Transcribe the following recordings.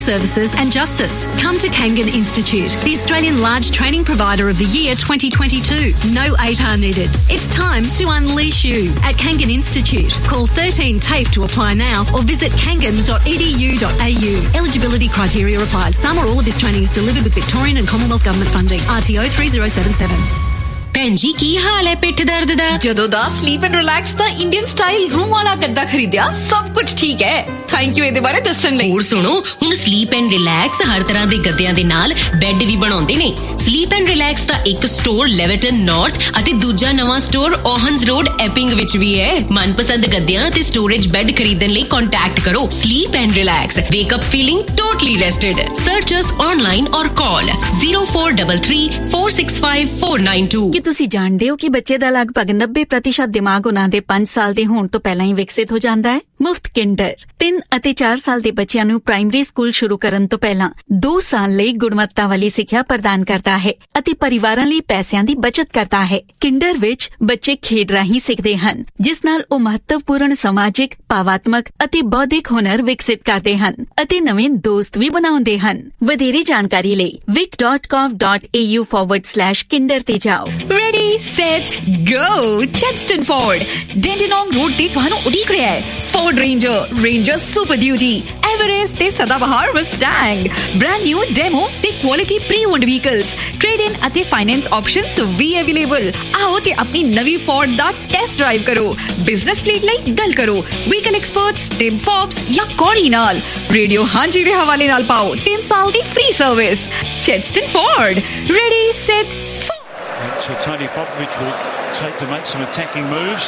Services and Justice. Come to Kangan Institute, the Australian Large Training Provider of the Year 2022. No ATAR needed. It's time to unleash you at Kangan Institute. Call 13 TAFE to apply now or visit kangan.edu.au. Eligibility criteria applies. Some or all of this training is delivered with Victorian and Commonwealth Government funding. RTO 3077. ਭੈਣ ਜੀ ਕੀ ਹਾਲ ਹੈ ਪਿੱਠ ਦਰਦ ਦਾ? ਜਦੋਂ ਦਾ sleep and relax the Indian style room ਵਾਲਾ ਗੱਦਾ ਖਰੀਦਿਆ ਸਭ ਕੁਝ ਠੀਕ ਹੈ। ਥੈਂਕ ਯੂ ਇਹਦੇ ਬਾਰੇ ਦੱਸਣ ਲਈ। ਹੋਰ ਸੁਣੋ, ਹੁਣ ਸਲੀਪ ਐਂਡ ਰਿਲੈਕਸ ਹਰ ਤਰ੍ਹਾਂ ਦੇ ਗੱਦਿਆਂ ਦੇ ਨਾਲ ਬੈੱਡ ਵੀ ਬਣਾਉਂਦੇ ਨੇ। ਸਲੀਪ ਐਂਡ ਰਿਲੈਕਸ ਦਾ ਇੱਕ ਸਟੋਰ ਲੈਵਰਟਨ ਨਾਰਥ ਅਤੇ ਦੂਜਾ ਨਵਾਂ ਸਟੋਰ ਓਹਨਸ ਰੋਡ ਐਪਿੰਗ ਵਿੱਚ ਵੀ ਹੈ। ਮਨਪਸੰਦ ਗੱਦਿਆਂ ਅਤੇ ਸਟੋਰੇਜ ਬੈੱਡ ਖਰੀਦਣ ਲਈ ਕੰਟੈਕਟ ਕਰੋ sleep and relax. ਵੇਕ up feeling totally ਰੈਸਟਡ। Search us online ਔਰ ਕਾਲ 0433 465 492। ਕੀ ਤੁਸੀਂ ਜਾਣਦੇ ਹੋ ਕਿ ਬੱਚੇ ਦਾ ਲਗਭਗ 90% ਦਿਮਾਗ ਉਹਨਾਂ ਦੇ 5 ਸਾਲ ਦੇ ਹੋਣ ਤੋਂ ਪਹਿਲਾਂ ਹੀ ਵਿਕਸਿਤ ਹੋ ਜਾਂਦਾ ਹੈ? ਮੁਫਤ ਕਿੰਡਰ 3 ਅਤੇ 4 ਸਾਲ ਦੇ ਬੱਚਿਆਂ ਨੂੰ ਪ੍ਰਾਇਮਰੀ ਸਕੂਲ ਸ਼ੁਰੂ ਕਰਨ ਤੋਂ ਪਹਿਲਾਂ 2 ਸਾਲ ਲਈ ਗੁਣਵੱਤਾ ਵਾਲੀ ਸਿੱਖਿਆ ਪ੍ਰਦਾਨ ਕਰਦਾ ਹੈ ਅਤੇ ਪਰਿਵਾਰਾਂ ਲਈ ਪੈਸਿਆਂ ਦੀ ਬਚਤ ਕਰਦਾ ਹੈ। ਕਿੰਡਰ ਵਿੱਚ ਬੱਚੇ ਖੇਡ ਰਾਹੀਂ ਸਿੱਖਦੇ ਹਨ, ਜਿਸ ਨਾਲ ਉਹ ਮਹੱਤਵਪੂਰਨ ਸਮਾਜਿਕ, ਭਾਵਾਤਮਕ ਅਤੇ ਬੌਧਿਕ ਹੁਨਰ ਵਿਕਸਿਤ ਕਰਦੇ ਹਨ ਅਤੇ ਨਵੇਂ ਦੋਸਤ ਵੀ ਬਣਾਉਂਦੇ ਹਨ। ਵਧੇਰੇ ਜਾਣਕਾਰੀ ਲਈ vic.gov.au/kinder ਤੇ ਜਾਓ। Ready, set, go! Chesterford, Dandenong Road ਤੇ ਤੁਹਾਨੂੰ ਉਡੀਕ ਰਿਹਾ ਹੈ। Ford Ranger Super Duty, Everest ਤੇ ਸਦਾਬਹਾਰ Mustang, brand new demo ਤੇ quality pre-owned vehicles, trade-in ਅਤੇ finance options ਵੀ available। ਆਓ ਤੇ ਆਪਣੀ ਨਵੀਂ Ford ਦਾ ਟੈਸਟ ਡਰਾਈਵ ਕਰੋ। ਬਿਜ਼ਨਸ ਫਲੀਟ ਲਈ ਗੱਲ ਕਰੋ ਵਹੀਕਲ ਐਕਸਪਰਟਸ ਟਿਮ ਫੋਬਸ ਜਾਂ ਕੋਰੀ ਨਾਲ। ਰੇਡੀਓ ਹਾਂਜੀ ਦੇ ਹਵਾਲੇ ਨਾਲ ਪਾਓ 3 ਸਾਲ ਦੀ free service. Chesterford, ready, set, So Tony Popovic will take to make some attacking moves.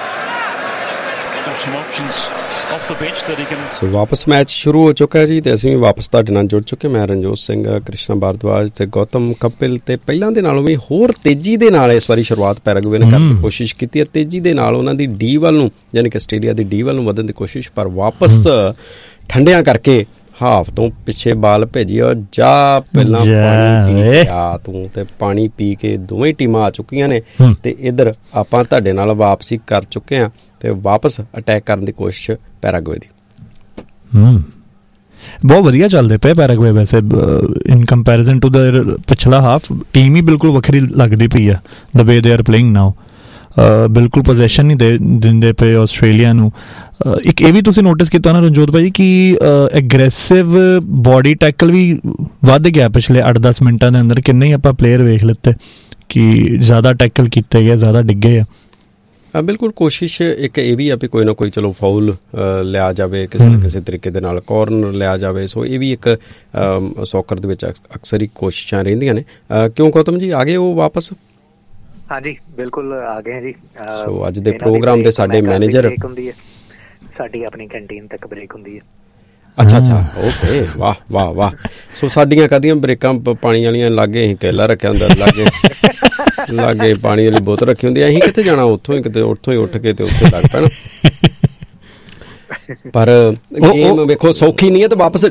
Got some options off the bench that he can. So ਵਾਪਸ ਮੈਚ ਸ਼ੁਰੂ ਹੋ ਚੁੱਕਾ ਜੀ ਤੇ ਅਸੀਂ ਵੀ ਵਾਪਸ ਤੁਹਾਡੇ ਨਾਲ ਜੁੜ ਚੁੱਕੇ। ਮੈਂ ਰਣਜੋਤ ਸਿੰਘ, ਕ੍ਰਿਸ਼ਨਾ ਭਾਰਦਵਾਜ ਤੇ ਗੌਤਮ ਕਪਿਲ ਤੇ ਪਹਿਲਾਂ ਦੇ ਨਾਲੋਂ ਵੀ ਹੋਰ ਤੇਜ਼ੀ ਦੇ ਨਾਲ ਇਸ ਵਾਰੀ ਸ਼ੁਰੂਆਤ ਪੈਰਾਗਵੇ ਨੇ ਕਰਨ ਦੀ ਕੋਸ਼ਿਸ਼ ਕੀਤੀ ਹੈ। ਤੇਜ਼ੀ ਦੇ ਨਾਲ ਉਹਨਾਂ ਦੀ ਡੀ ਵੱਲ ਨੂੰ ਯਾਨੀ ਕਿ ਆਸਟ੍ਰੇਲੀਆ ਦੀ ਡੀ ਵੱਲ ਨੂੰ ਵਧਣ ਦੀ ਕੋਸ਼ਿਸ਼, ਪਰ ਵਾਪਸ ਠੰਡਿਆਂ ਕਰਕੇ ਹਾਫ ਤੋਂ ਪਿੱਛੇ ਬਾਲ ਭੇਜਿਆ ਜਾ ਪਹਿਲਾਂ ਪਾਣੀ ਪੀ ਆ ਤੂੰ ਤੇ ਪਾਣੀ ਪੀ ਕੇ ਦੋਵੇਂ ਟੀਮਾਂ ਆ ਚੁੱਕੀਆਂ ਨੇ ਤੇ ਇੱਧਰ ਆਪਾਂ ਤੁਹਾਡੇ ਨਾਲ ਵਾਪਸੀ ਕਰ ਚੁੱਕੇ ਹਾਂ ਤੇ ਵਾਪਸ ਅਟੈਕ ਕਰਨ ਦੀ ਕੋਸ਼ਿਸ਼ ਪੈਰਾਗਵੇ ਦੀ। ਬਹੁਤ ਵਧੀਆ ਚੱਲਦੇ ਪਏ ਪੈਰਾਗਵੇ ਵੈਸੇ ਇਨ ਕੰਪੈਰੀਜ਼ਨ ਟੂ ਦ ਪਿਛਲਾ ਹਾਫ। ਟੀਮ ਹੀ ਬਿਲਕੁਲ ਵੱਖਰੀ ਲੱਗਦੀ ਪਈ ਆ ਦ ਵੇ ਦੇ ਆਰ ਪਲੇਇੰਗ ਨਾਓ। ਬਿਲਕੁਲ ਪੋਜੈਸ਼ਨ ਨਹੀਂ ਦਿੰਦੇ ਪਏ ਆਸਟ੍ਰੇਲੀਆ ਨੂੰ। ਇੱਕ ਇਹ ਵੀ ਤੁਸੀਂ ਨੋਟਿਸ ਕੀਤਾ ਨਾ ਰਣਜੋਤ ਭਾਜੀ ਕਿ ਐਗਰੈਸਿਵ ਬੋਡੀ ਟੈਕਲ ਵੀ ਵੱਧ ਗਿਆ ਪਿਛਲੇ 8-10 ਮਿੰਟਾਂ ਦੇ ਅੰਦਰ। ਕਿੰਨੇ ਹੀ ਆਪਾਂ ਪਲੇਅਰ ਵੇਖ ਲਿੱਤੇ ਕਿ ਜ਼ਿਆਦਾ ਟੈਕਲ ਕੀਤੇ ਗਏ, ਜ਼ਿਆਦਾ ਡਿੱਗੇ ਆ। ਬਿਲਕੁਲ ਕੋਸ਼ਿਸ਼ ਇੱਕ ਇਹ ਵੀ ਆ ਵੀ ਕੋਈ ਨਾ ਕੋਈ ਚਲੋ ਫਾਉਲ ਲਿਆ ਜਾਵੇ ਕਿਸੇ ਨਾ ਕਿਸੇ ਤਰੀਕੇ ਦੇ ਨਾਲ, ਕਾਰਨਰ ਲਿਆ ਜਾਵੇ। ਸੋ ਇਹ ਵੀ ਇੱਕ ਸੌਕਰ ਦੇ ਵਿੱਚ ਅਕਸਰ ਹੀ ਕੋਸ਼ਿਸ਼ਾਂ ਰਹਿੰਦੀਆਂ ਨੇ। ਕਿਉਂ ਗੌਤਮ ਜੀ ਆ ਗਏ ਉਹ ਵਾਪਸ? ਹਾਂਜੀ ਬਿਲਕੁਲ ਆ ਗਏ ਜੀ। ਸੋ ਅੱਜ ਦੇ ਪ੍ਰੋਗਰਾਮ ਦੇ ਸਾਡੇ ਮੈਨੇਜਰ, ਸਾਡੀ ਆਪਣੀ ਕੈਂਟੀਨ ਤੱਕ ਬ੍ਰੇਕ ਹੁੰਦੀ ਹੈ। ਅੱਛਾ ਓਕੇ, ਵਾਹ ਵਾਹ ਵਾਹ। ਸੋ ਸਾਡੀਆਂ ਕਦੀਆਂ ਬ੍ਰੇਕਾਂ ਪਾਣੀ ਵਾਲੀਆਂ ਲਾਗੇ ਅਸੀਂ ਕੇਲਾ ਰੱਖਿਆ ਹੁੰਦਾ, ਲਾਗੇ ਪਾਣੀ ਵਾਲੀ ਬੋਤਲ ਰੱਖੀ ਹੁੰਦੀ। ਅਸੀਂ ਕਿੱਥੇ ਜਾਣਾ, ਉੱਥੋਂ ਹੀ ਉੱਠ ਕੇ ਤੇ ਉੱਥੇ ਲੱਗ ਪੈਣਾ। ਪਰ ਗੇਮ ਵੇਖੋ ਸੌਖੀ ਨਹੀਂ ਹੈ ਤੇ ਵਾਪਸ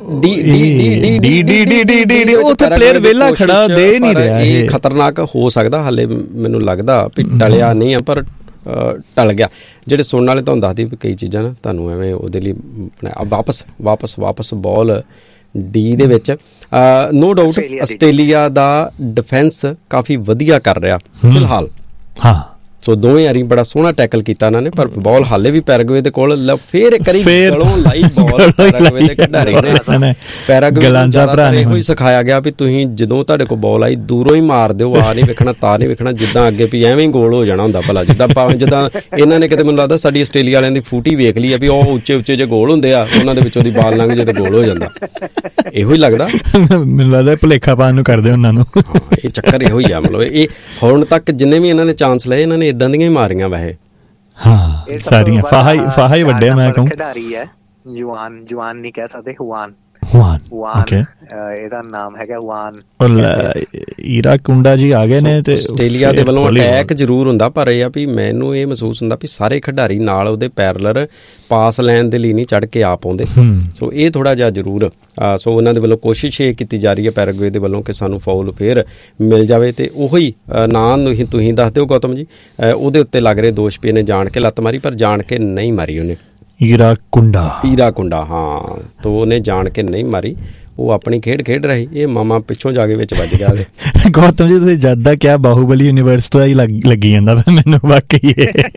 ਪਲੇਅਰ ਵਿਹਲਾ ਖੜਾ ਦੇ ਨਹੀਂ ਰਿਹਾ। ਇਹ ਖਤਰਨਾਕ ਹੋ ਸਕਦਾ, ਹਾਲੇ ਮੈਨੂੰ ਲੱਗਦਾ ਵੀ ਟਲਿਆ ਨਹੀਂ ਆ ਪਰ ਟਲ ਗਿਆ। ਜਿਹੜੇ ਸੁਣਨ ਵਾਲੇ ਤੁਹਾਨੂੰ ਦੱਸਦੀ ਵੀ ਕਈ ਚੀਜ਼ਾਂ ਨਾ ਤੁਹਾਨੂੰ ਐਵੇਂ ਉਹਦੇ ਲਈ ਵਾਪਸ ਬਾਲ ਡੀ ਦੇ ਵਿੱਚ। ਨੋ ਡਾਊਟ ਆਸਟ੍ਰੇਲੀਆ ਦਾ ਡਿਫੈਂਸ ਕਾਫੀ ਵਧੀਆ ਕਰ ਰਿਹਾ ਫਿਲਹਾਲ। ਹਾਂ ਸੋ ਦੋਵੇਂ ਵਾਰੀ ਬੜਾ ਸੋਹਣਾ ਟੈਕਲ ਕੀਤਾ ਇਹਨਾਂ ਨੇ, ਪਰ ਬਾਲ ਹਾਲੇ ਵੀ ਪੈਰਾਗਵੇ ਦੇ ਕੋਲ। ਫੇਰ ਇੱਕ ਵਾਰੀ ਗਲੋਂ ਲਾਈ ਬਾਲ ਪੈਰਾਗਵੇ ਦੇ ਖਿਡਾਰੀ ਨੇ। ਪੈਰਾਗਵੇ ਨੂੰ ਜ਼ਿਆਦਾਤਰ ਇਹੋ ਹੀ ਸਿਖਾਇਆ ਗਿਆ ਵੀ ਤੁਸੀਂ ਜਦੋਂ ਤੁਹਾਡੇ ਕੋਲ ਬਾਲ ਆਈ ਦੂਰੋਂ ਹੀ ਮਾਰ ਦਿਓ, ਆ ਨਹੀਂ ਵੇਖਣਾ, ਤਾਂ ਨਹੀਂ ਵੇਖਣਾ, ਜਿੱਦਾਂ ਅੱਗੇ ਵੀ ਐਵੇਂ ਹੀ ਗੋਲ ਹੋ ਜਾਣਾ ਹੁੰਦਾ ਭਲਾ। ਜਿੱਦਾਂ ਇਹਨਾਂ ਨੇ ਕਿਤੇ ਮੈਨੂੰ ਲੱਗਦਾ ਸਾਡੀ ਆਸਟ੍ਰੇਲੀਆ ਵਾਲਿਆਂ ਦੀ ਫੂਟੀ ਵੇਖ ਲਈ ਆ ਵੀ ਉਹ ਉੱਚੇ ਜਿਹੇ ਗੋਲ ਹੁੰਦੇ ਆ, ਉਹਨਾਂ ਦੇ ਵਿੱਚੋਂ ਦੀ ਬਾਲ ਲੰਘ ਜੇ ਤੇ ਗੋਲ ਹੋ ਜਾਂਦਾ। ਇਹੋ ਹੀ ਲੱਗਦਾ ਮੈਨੂੰ ਲੱਗਦਾ ਭੁਲੇਖਾ ਪਾਉਣ ਨੂੰ ਕਰਦੇ ਉਹਨਾਂ ਨੂੰ। ਇਹ ਚੱਕਰ ਇਹੋ ਹੀ ਆ। ਮਤਲਬ ਇਹ ਹੁਣ ਤੱਕ ਜਿੰਨੇ ਵੀ ਇਹਨਾਂ ਨੇ ਚਾਂਸ ਲਏ ਇਹਨਾਂ ਨੇ ਏਦਾਂ ਦੀਆਂ ਹੀ ਮਾਰੀਆਂ ਵੈਸੇ। ਹਾਂ ਸਾਰੀਆਂ ਫਾਹਾ ਹੀ ਵੱਡੇ। ਮੈਂ ਕਹੂੰ ਖਿਡਾਰੀ ਹੈ ਜਵਾਨ ਨਹੀਂ ਕਹਿ ਸਕਦੇ, ਹੁਆਨ ਇਹਦਾ ਨਾਮ ਹੈਗਾ ਹੁਆਨ। ਈਰਾ ਕੁੰਡਾ ਜੀ ਆ ਗਏ ਨੇ ਤੇ ਆਸਟ੍ਰੇਲੀਆ ਦੇ ਵੱਲੋਂ ਅਟੈਕ ਜ਼ਰੂਰ ਹੁੰਦਾ, ਪਰ ਇਹ ਆ ਵੀ ਮੈਨੂੰ ਇਹ ਮਹਿਸੂਸ ਹੁੰਦਾ ਵੀ ਸਾਰੇ ਖਿਡਾਰੀ ਨਾਲ ਉਹਦੇ ਪੈਰਲਰ ਪਾਸ ਲੈਣ ਦੇ ਲਈ ਨਹੀਂ ਚੜ੍ਹ ਕੇ ਆ ਪਾਉਂਦੇ। ਸੋ ਇਹ ਥੋੜ੍ਹਾ ਜਿਹਾ ਜ਼ਰੂਰ ਸੋ ਉਹਨਾਂ ਦੇ ਵੱਲੋਂ ਕੋਸ਼ਿਸ਼ ਇਹ ਕੀਤੀ ਜਾ ਰਹੀ ਹੈ ਪੈਰਾਗਵੇ ਦੇ ਵੱਲੋਂ ਕਿ ਸਾਨੂੰ ਫਾਉਲ ਫੇਰ ਮਿਲ ਜਾਵੇ। ਤੇ ਉਹੀ ਨਾਂ ਤੁਸੀਂ ਦੱਸ ਦਿਓ ਗੌਤਮ ਜੀ, ਉਹਦੇ ਉੱਤੇ ਲੱਗ ਰਹੇ ਦੋਸ਼ ਵੀ ਇਹਨੇ ਜਾਣ ਕੇ ਲੱਤ ਮਾਰੀ, ਪਰ ਜਾਣ ਕੇ ਨਹੀਂ ਮਾਰੀ ਉਹਨੇ। ਈਰਾ ਕੁੰਡਾ ਹਾਂ, ਤਾਂ ਉਹਨੇ ਜਾਣ ਕੇ ਨਹੀਂ ਮਾਰੀ, ਉਹ ਆਪਣੀ ਖੇਡ ਰਹੀ, ਇਹ ਮਾਮਾ ਪਿੱਛੋਂ ਜਾ ਕੇ ਵਿੱਚ ਵੱਜ ਗਿਆ ਉਹਦੇ। ਗੌਤਮ ਜੀ ਤੁਸੀਂ ਜਦ ਦਾ ਕਿਹਾ ਬਾਹੂਬਲੀ ਯੂਨੀਵਰਸ ਤੋਂ ਹੀ ਲੱਗੀ ਜਾਂਦਾ ਮੈਨੂੰ ਵਾਕਈ।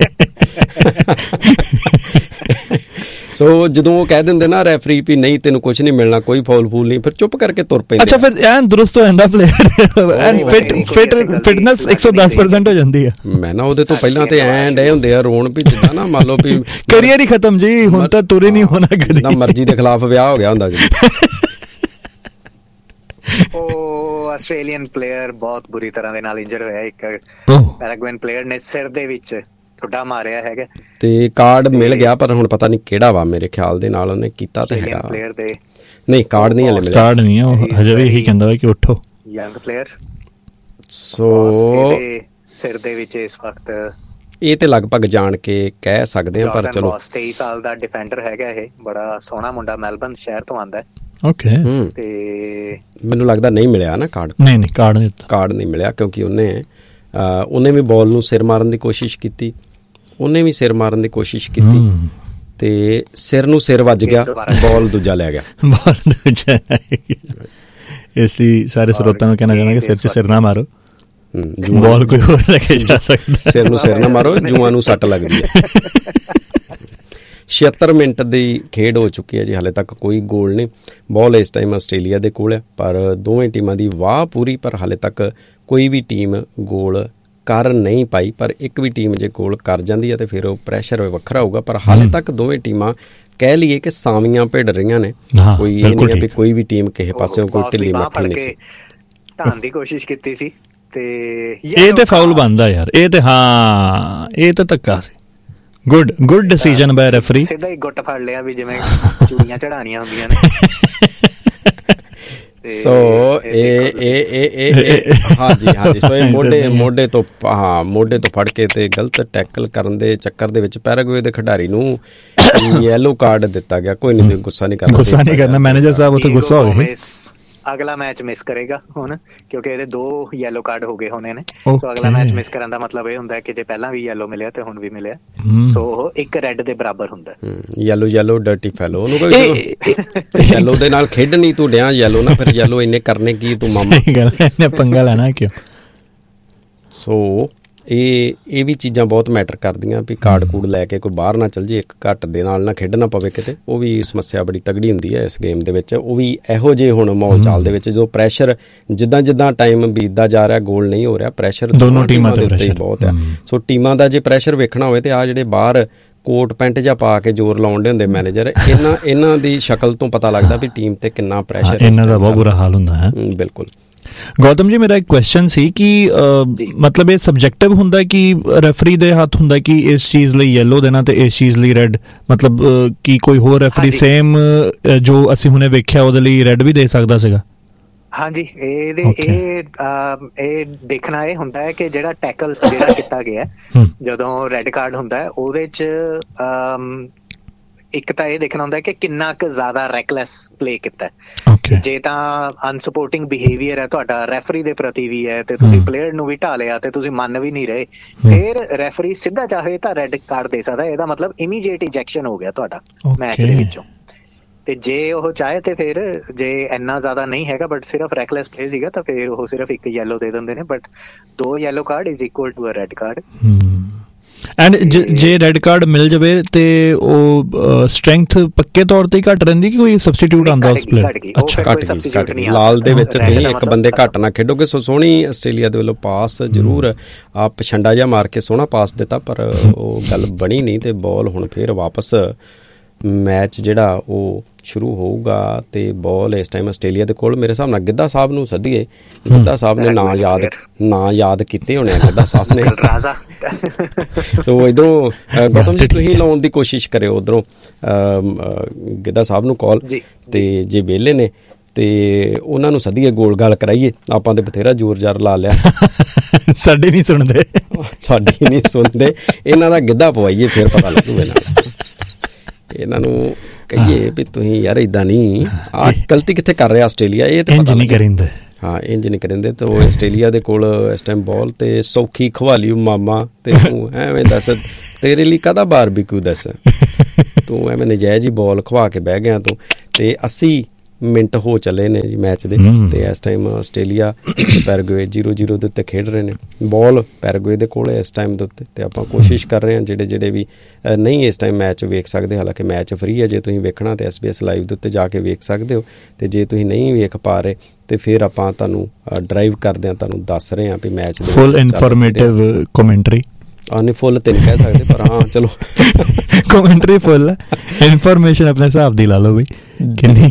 ਸੋ ਜਦੋਂ ਉਹ ਕਹਿ ਦਿੰਦੇ ਨਾ ਰੈਫਰੀ ਵੀ ਨਹੀਂ ਤੈਨੂੰ ਕੁਝ ਨਹੀਂ ਮਿਲਣਾ, ਕੋਈ ਫਾਉਲ ਫੂਲ ਨਹੀਂ, ਫਿਰ ਚੁੱਪ ਕਰਕੇ ਤੁਰ ਪੈਂਦੇ। ਅੱਛਾ, ਫਿਰ ਐਨ ਦਰੁਸਤ ਹੋ ਜਾਂਦਾ ਪਲੇਅਰ, ਐਨ ਫਿਟਨੈਸ 110% ਹੋ ਜਾਂਦੀ ਹੈ। ਮੈਂ ਨਾ ਉਹਦੇ ਤੋਂ ਪਹਿਲਾਂ ਤੇ ਐਨ ਡੇ ਹੁੰਦੇ ਆ ਰੋਣ ਵੀ ਜਿੱਦਾਂ ਨਾ ਮੰਨ ਲਓ ਵੀ ਕਰੀਅਰ ਹੀ ਖਤਮ ਜੀ, ਹੁਣ ਤਾਂ ਤੁਰ ਹੀ ਨਹੀਂ ਹੋਣਾ ਕਦੇ, ਨਾ ਮਰਜ਼ੀ ਦੇ ਖਿਲਾਫ ਵਿਆਹ ਹੋ ਗਿਆ ਹੁੰਦਾ ਜੀ। ਉਹ ਆਸਟ੍ਰੇਲੀਅਨ ਪਲੇਅਰ ਬਹੁਤ ਬੁਰੀ ਤਰ੍ਹਾਂ ਦੇ ਨਾਲ ਇੰਜਰਡ ਹੋਇਆ, ਇੱਕ ਪੈਰਾਗੁਏਨ ਪਲੇਅਰ ਨੇ ਸਿਰ ਦੇ ਵਿੱਚ ਠੁੱਡਾ ਮਾਰਿਆ ਹੈਗਾ ਤੇ ਕਾਰਡ ਮਿਲ ਗਿਆ, ਪਰ ਹੁਣ ਪਤਾ ਨਹੀਂ ਕਿਹੜਾ ਵਾ, ਮੇਰੇ ਖਿਆਲ ਦੇ ਨਾਲ ਉਹਨੇ ਕੀਤਾ ਤੇ ਹੈਗਾ ਪਲੇਅਰ ਦੇ ਨਹੀਂ, ਕਾਰਡ ਨਹੀਂ ਹਲੇ ਮਿਲਿਆ, ਕਾਰਡ ਨਹੀਂ ਹੈ, ਉਹ ਹਜੇ ਵੀ ਇਹੀ ਕਹਿੰਦਾ ਕਿ ਉੱਠੋ ਯੰਗ ਪਲੇਅਰ। ਸੋ ਸਿਰ ਦੇ ਵਿੱਚ ਇਸ ਵਕਤ ਇਹ ਤੇ ਲਗਭਗ ਜਾਣ ਕੇ ਕਹਿ ਸਕਦੇ ਆ, ਪਰ ਚਲੋ 23 ਸਾਲ ਦਾ ਡਿਫੈਂਡਰ ਹੈਗਾ ਇਹ, ਬੜਾ ਸੋਹਣਾ ਮੁੰਡਾ, ਮੈਲਬਨ ਸ਼ਹਿਰ ਤੋਂ ਆਂਦਾ। ਓਕੇ, ਤੇ ਮੈਨੂੰ ਲੱਗਦਾ ਨਹੀਂ ਮਿਲਿਆ ਨਾ ਕਾਰਡ, ਨਹੀਂ ਕਾਰਡ ਨਹੀਂ ਮਿਲਿਆ, ਕਿਉਂਕਿ ਉਹਨੇ ਵੀ ਬਾਲ ਨੂੰ ਸਿਰ ਮਾਰਨ ਦੀ ਕੋਸ਼ਿਸ਼ ਕੀਤੀ, ਉਹਨੇ ਵੀ ਸਿਰ ਮਾਰਨ ਦੀ ਕੋਸ਼ਿਸ਼ ਕੀਤੀ ਤੇ ਸਿਰ ਨੂੰ ਸਿਰ ਵੱਜ ਗਿਆ, ਬਾਲ ਦੂਜਾ ਲੈ ਗਿਆ। ਇਸ ਲਈ ਸਾਰੇ ਸਰੋਤਾਂ ਨੂੰ ਕਹਿਣਾ ਚਾਹੁੰਦਾ ਕਿ ਸਿਰ 'ਚ ਸਿਰ ਨਾ ਮਾਰੋ, ਬਾਲ ਕੋਈ ਹੋਰ ਲੈ ਕੇ ਜਾ ਸਕਦਾ, ਸਿਰ ਨੂੰ ਸਿਰ ਨਾ ਮਾਰੋ, ਜੂਆਂ ਨੂੰ ਸੱਟ ਲੱਗਦੀ ਹੈ। 76 ਮਿੰਟ ਦੀ ਖੇਡ ਹੋ ਚੁੱਕੀ ਹੈ ਜੀ, ਹਾਲੇ ਤੱਕ ਕੋਈ ਗੋਲ ਨਹੀਂ। ਬਾਲ ਇਸ ਟਾਈਮ ਆਸਟ੍ਰੇਲੀਆ ਦੇ ਕੋਲ ਹੈ, ਪਰ ਦੋਵੇਂ ਟੀਮਾਂ ਦੀ ਵਾਹ ਪੂਰੀ, ਪਰ ਹਾਲੇ ਤੱਕ ਕੋਈ ਵੀ ਟੀਮ ਗੋਲ ਕਰ ਨਹੀਂ ਪਾਈ। ਪਰ ਇੱਕ ਵੀ ਟੀਮ ਜੇ ਗੋਲ ਕਰ ਜਾਂਦੀ ਹੈ ਤੇ ਫਿਰ ਉਹ ਪ੍ਰੈਸ਼ਰ ਵੱਖਰਾ ਹੋਊਗਾ, ਪਰ ਹਾਲੇ ਤੱਕ ਦੋਵੇਂ ਟੀਮਾਂ ਕਹਿ ਲਈਏ ਕਿ ਸਾਵੀਆਂ ਭਿੜ ਰਹੀਆਂ ਨੇ। ਕੋਈ ਇਹ ਨਹੀਂ ਹੈ ਵੀ ਕੋਈ ਵੀ ਟੀਮ ਕਿਸੇ ਪਾਸਿਓਂ ਕੋਈ ਢਿੱਲੀ ਮੱਠੀ ਨਹੀਂ ਸੀ, ਢਾਣ ਦੀ ਕੋਸ਼ਿਸ਼ ਕੀਤੀ ਸੀ ਤੇ ਇਹ ਤੇ ਫਾਉਲ ਬਣਦਾ ਯਾਰ, ਇਹ ਤੇ ਹਾਂ ਇਹ ਤਾਂ ਧੱਕਾ ਸੀ। ਗੁੱਡ ਡਿਸੀਜਨ ਬਾਈ ਰੈਫਰੀ, ਸਿੱਧਾ ਹੀ ਗੁੱਟ ਫੜ ਲਿਆ ਵੀ ਜਿਵੇਂ ਚੂੜੀਆਂ ਚੜਾਣੀਆਂ ਹੁੰਦੀਆਂ ਨੇ। ਸੋ ਇਹ ਹਾਂਜੀ ਸੋ ਇਹ ਮੋਢੇ ਤੋਂ ਫੜ ਕੇ ਤੇ ਗਲਤ ਟੈਕਲ ਕਰਨ ਦੇ ਚੱਕਰ ਦੇ ਵਿੱਚ ਪੈਰਾਗੁਏ ਦੇ ਖਿਡਾਰੀ ਨੂੰ ਯੈਲੋ ਕਾਰਡ ਦਿੱਤਾ ਗਿਆ। ਕੋਈ ਨਹੀਂ, ਗੁੱਸਾ ਨਹੀਂ ਕਰਨਾ, ਮੈਨੇਜਰ ਸਾਹਿਬ ਉੱਥੇ ਗੁੱਸਾ ਹੋ ਗਏ। ਅਗਲਾ ਮੈਚ ਮਿਸ ਕਰੇਗਾ ਹੁਣ, ਕਿਉਂਕਿ ਇਹਦੇ 2 ਯੈਲੋ ਕਾਰਡ ਹੋ ਗਏ ਹੋਣੇ ਨੇ। ਸੋ ਅਗਲਾ ਮੈਚ ਮਿਸ ਕਰਨ ਦਾ ਮਤਲਬ ਇਹ ਹੁੰਦਾ ਕਿ ਜੇ ਪਹਿਲਾਂ ਵੀ ਯੈਲੋ ਮਿਲਿਆ ਤੇ ਹੁਣ ਵੀ ਮਿਲਿਆ, ਸੋ ਉਹ ਇੱਕ ਰੈੱਡ ਦੇ ਬਰਾਬਰ ਹੁੰਦਾ। ਯੈਲੋ ਡਰਟੀ ਫੈਲੋ, ਉਹਨੂੰ ਕੋਈ ਯੈਲੋ ਦੇ ਨਾਲ ਖੇਡਣੀ ਤੂੰ ਡਿਆ ਯੈਲੋ ਨਾ, ਫਿਰ ਯੈਲੋ ਇੰਨੇ ਕਰਨੇ ਕੀ ਤੂੰ ਮਾਮਾ, ਇਹਨੇ ਪੰਗਾ ਲੈਣਾ ਕਿਉਂ। ਸੋ ਇਹ ਵੀ ਚੀਜ਼ਾਂ ਬਹੁਤ ਮੈਟਰ ਕਰਦੀਆਂ ਵੀ ਕਾਰਡ ਕੂਡ ਲੈ ਕੇ ਕੋਈ ਬਾਹਰ ਨਾ ਚੱਲ ਜੇ, ਇੱਕ ਘੱਟ ਦੇ ਨਾਲ ਨਾ ਖੇਡਣਾ ਪਵੇ ਕਿਤੇ, ਉਹ ਵੀ ਸਮੱਸਿਆ ਬੜੀ ਤਗੜੀ ਹੁੰਦੀ ਹੈ ਇਸ ਗੇਮ ਦੇ ਵਿੱਚ। ਉਹ ਵੀ ਇਹੋ ਜਿਹੇ ਹੁਣ ਮਾਹੌਲ ਚਾਲ ਦੇ ਵਿੱਚ ਜੋ ਪ੍ਰੈਸ਼ਰ ਜਿੱਦਾਂ ਟਾਈਮ ਬੀਤਦਾ ਜਾ ਰਿਹਾ, ਗੋਲ ਨਹੀਂ ਹੋ ਰਿਹਾ, ਪ੍ਰੈਸ਼ਰ ਦੋਨੋਂ ਟੀਮਾਂ ਦੇ ਉੱਤੇ ਬਹੁਤ ਹੈ। ਸੋ ਟੀਮਾਂ ਦਾ ਜੇ ਪ੍ਰੈਸ਼ਰ ਵੇਖਣਾ ਹੋਵੇ ਤੇ ਆ ਜਿਹੜੇ ਬਾਹਰ ਕੋਟ ਪੈਂਟ ਜਾਂ ਪਾ ਕੇ ਜ਼ੋਰ ਲਾਉਣ ਦੇ ਹੁੰਦੇ ਮੈਨੇਜਰ, ਇਹਨਾਂ ਦੀ ਸ਼ਕਲ ਤੋਂ ਪਤਾ ਲੱਗਦਾ ਵੀ ਟੀਮ ਤੇ ਕਿੰਨਾ ਪ੍ਰੈਸ਼ਰ, ਇਹਨਾਂ ਦਾ ਬਹੁਤ ਬੁਰਾ ਹਾਲ ਹੁੰਦਾ ਹੈ। ਬਿਲਕੁਲ। ਗੌਤਮ ਜੀ, ਮੇਰਾ ਇੱਕ ਕੁਐਸਚਨ ਸੀ ਕਿ ਮਤਲਬ ਇਹ ਸਬਜੈਕਟਿਵ ਹੁੰਦਾ ਕਿ ਰੈਫਰੀ ਦੇ ਹੱਥ ਹੁੰਦਾ ਕਿ ਇਸ ਚੀਜ਼ ਲਈ ਯੈਲੋ ਦੇਣਾ ਤੇ ਇਸ ਚੀਜ਼ ਲਈ ਰੈੱਡ, ਮਤਲਬ ਕਿ ਕੋਈ ਹੋਰ ਰੈਫਰੀ ਸੇਮ ਜੋ ਅਸੀਂ ਹੁਣੇ ਵੇਖਿਆ ਉਹਦੇ ਲਈ ਰੈੱਡ ਵੀ ਦੇ ਸਕਦਾ ਸੀਗਾ? ਹਾਂਜੀ, ਇਹ ਦੇਖਣਾ ਇਹ ਹੁੰਦਾ ਹੈ ਕਿ ਜਿਹੜਾ ਟੈਕਲ ਜਿਹੜਾ ਕੀਤਾ ਗਿਆ ਜਦੋਂ ਰੈੱਡ ਕਾਰਡ ਹੁੰਦਾ ਹੈ ਉਹਦੇ 'ਚ ਇੱਕ ਤਾਂ ਇਹ ਦੇਖਣਾ ਹੁੰਦਾ ਕਿ ਕਿੰਨਾ ਕੁ ਜ਼ਿਆਦਾ ਰੈਕਲੈਸ ਪਲੇ ਕੀਤਾ। ਜੇ ਤਾਂ ਅਨਸਪੋਰਟਿੰਗ ਬਿਹੇਵੀਅਰ ਹੈ ਤੁਹਾਡਾ ਰੈਫਰੀ ਦੇ ਪ੍ਰਤੀ ਵੀ ਹੈ ਤੇ ਤੁਸੀਂ ਪਲੇਅਰ ਨੂੰ ਵੀ ਢਾ ਲਿਆ ਤੇ ਤੁਸੀਂ ਮੰਨ ਵੀ ਨਹੀਂ ਰਹੇ, ਫਿਰ ਰੈਫਰੀ ਸਿੱਧਾ ਚਾਹੇ ਤਾਂ ਰੈੱਡ ਕਾਰਡ ਦੇ ਸਕਦਾ। ਇਹਦਾ ਮਤਲਬ ਇਮੀਡੀਏਟ ਇਜੈਕਸ਼ਨ ਹੋ ਗਿਆ ਤੁਹਾਡਾ ਮੈਚ ਦੇ ਵਿੱਚੋਂ। ਤੇ ਜੇ ਉਹ ਚਾਹੇ ਤੇ ਫਿਰ ਜੇ ਇੰਨਾ ਜ਼ਿਆਦਾ ਨਹੀਂ ਹੈਗਾ ਬਟ ਸਿਰਫ ਰੈਕਲੈਸ ਪਲੇ ਸੀਗਾ ਤਾਂ ਫਿਰ ਉਹ ਸਿਰਫ ਇੱਕ ਯੈਲੋ ਦੇ ਦਿੰਦੇ ਨੇ, but 2 yellow card is equal to a red card. And ਜੇ ਰੈੱਡ ਕਾਰਡ ਮਿਲ ਜਾਵੇ ਤੇ ਉਹ ਸਟਰੈਂਥ ਪੱਕੇ ਤੌਰ ਤੇ ਘੱਟ ਰਹਿੰਦੀ ਕਿ ਕੋਈ ਸਬਸਟੀਟਿਊਟ ਆਉਂਦਾ ਉਸ ਪਲੇਅਰ? ਅੱਛਾ, ਘੱਟ ਗਈ। ਲਾਲ ਦੇ ਵਿੱਚ ਤੁਸੀਂ ਇੱਕ ਬੰਦੇ ਘੱਟ ਨਾ ਖੇਡੋਗੇ। ਸੋ ਸੋਹਣੀ ਆਸਟ੍ਰੇਲੀਆ ਦੇ ਵੱਲੋਂ ਪਾਸ ਜ਼ਰੂਰ ਆਪ ਛੰਡਾ ਜਿਹਾ ਮਾਰ ਕੇ ਸੋਹਣਾ ਪਾਸ ਦਿੱਤਾ, ਪਰ ਉਹ ਗੱਲ ਬਣੀ ਨਹੀਂ ਤੇ ਬਾਲ ਹੁਣ ਫਿਰ ਵਾਪਸ ਮੈਚ ਜਿਹੜਾ ਉਹ ਸ਼ੁਰੂ ਹੋਊਗਾ ਤੇ ਬਾਲ ਇਸ ਟਾਈਮ ਆਸਟ੍ਰੇਲੀਆ ਦੇ ਕੋਲ। ਮੇਰੇ ਹਿਸਾਬ ਨਾਲ ਗਿੱਧਾ ਸਾਹਿਬ ਨੂੰ ਸੱਦੀਏ, ਗਿੱਧਾ ਸਾਹਿਬ ਨੇ ਨਾਂ ਯਾਦ ਕੀਤੇ ਹੋਣੇ ਆ ਗਿੱਧਾ ਸਾਹਿਬ ਨੇ। ਸੋ ਇੱਧਰੋਂ ਗੌਤਮ ਜੀ ਤੁਸੀਂ ਲਾਉਣ ਦੀ ਕੋਸ਼ਿਸ਼ ਕਰਿਓ ਉੱਧਰੋਂ ਗਿੱਧਾ ਸਾਹਿਬ ਨੂੰ ਕਾਲ, ਤੇ ਜੇ ਵਿਹਲੇ ਨੇ ਤੇ ਉਹਨਾਂ ਨੂੰ ਸੱਦੀਏ, ਗੋਲ ਗਾਲ ਕਰਾਈਏ। ਆਪਾਂ ਤੇ ਬਥੇਰਾ ਜ਼ੋਰ ਜ਼ਾਰ ਲਾ ਲਿਆ, ਸਾਡੇ ਨਹੀਂ ਸੁਣਦੇ, ਇਹਨਾਂ ਦਾ ਗਿੱਧਾ ਪਵਾਈਏ, ਫਿਰ ਪਤਾ ਲੱਗੂ ਇਹਨਾਂ ਨੂੰ ਕਹੀਏ ਵੀ ਤੁਸੀਂ ਯਾਰ ਏਦਾਂ ਨਹੀਂ, ਆਹ ਗਲਤੀ ਕਿੱਥੇ ਕਰ ਰਿਹਾ ਆਸਟ੍ਰੇਲੀਆ, ਇਹ ਤੇ ਪਤਾ ਨਹੀਂ ਕਰਿੰਦੇ। ਹਾਂ, ਇੰਜ ਨਹੀਂ ਕਰਿੰਦੇ। ਤੇ ਉਹ ਆਸਟ੍ਰੇਲੀਆ ਦੇ ਕੋਲ ਇਸ ਟਾਈਮ ਬਾਲ ਤੇ ਸੌਖੀ ਖਵਾਲੀ ਮਾਮਾ, ਤੇ ਤੂੰ ਐਵੇਂ ਦੱਸ ਤੇਰੇ ਲਈ ਕਾਹਦਾ ਬਾਰਬੀਕਿਊ, ਦੱਸ ਤੂੰ ਐਵੇਂ ਨਜਾਇਜ਼ ਹੀ ਬਾਲ ਖਵਾ ਕੇ ਬਹਿ ਗਿਆ ਤੂੰ। ਤੇ 80 ਮਿੰਟ ਹੋ ਚੱਲੇ ਨੇ ਜੀ ਮੈਚ ਦੇ, ਤੇ ਇਸ ਟਾਈਮ ਆਸਟ੍ਰੇਲੀਆ ਤੇ ਪੈਰਾਗੁਏ 0-0 ਦੇ ਉੱਤੇ ਖੇਡ ਰਹੇ ਨੇ। ਬਾਲ ਪੈਰਾਗੁਏ ਦੇ ਕੋਲ ਇਸ ਟਾਈਮ ਦੇ ਉੱਤੇ, ਤੇ ਆਪਾਂ ਕੋਸ਼ਿਸ਼ ਕਰ ਰਹੇ ਹਾਂ ਜਿਹੜੇ ਵੀ ਨਹੀਂ ਇਸ ਟਾਈਮ ਮੈਚ ਵੇਖ ਸਕਦੇ, ਹਾਲਾਂਕਿ ਮੈਚ ਫਰੀ ਹੈ, ਜੇ ਤੁਸੀਂ ਵੇਖਣਾ ਤਾਂ SBS ਲਾਈਵ ਦੇ ਉੱਤੇ ਜਾ ਕੇ ਵੇਖ ਸਕਦੇ ਹੋ, ਤੇ ਜੇ ਤੁਸੀਂ ਨਹੀਂ ਵੇਖ ਪਾ ਰਹੇ ਤੇ ਫਿਰ ਆਪਾਂ ਤੁਹਾਨੂੰ ਡਰਾਈਵ ਕਰਦੇ ਹਾਂ, ਤੁਹਾਨੂੰ ਦੱਸ ਰਹੇ ਹਾਂ ਵੀ ਮੈਚ ਦੇ ਫੁੱਲ ਇਨਫੋਰਮੇਟਿਵ ਕਮੈਂਟਰੀ। ਨਹੀਂ ਫੁੱਲ ਤੇ ਨਹੀਂ ਕਹਿ ਸਕਦੇ, ਪਰ ਹਾਂ ਚਲੋ ਕਮੈਂਟਰੀ ਫੁੱਲ ਹੈ, ਇਨਫੋਰਮੇਸ਼ਨ ਆਪਣੇ ਹਿਸਾਬ ਦੀ ਲਾ ਲਓ ਬਈ ਕਿੰਨੀ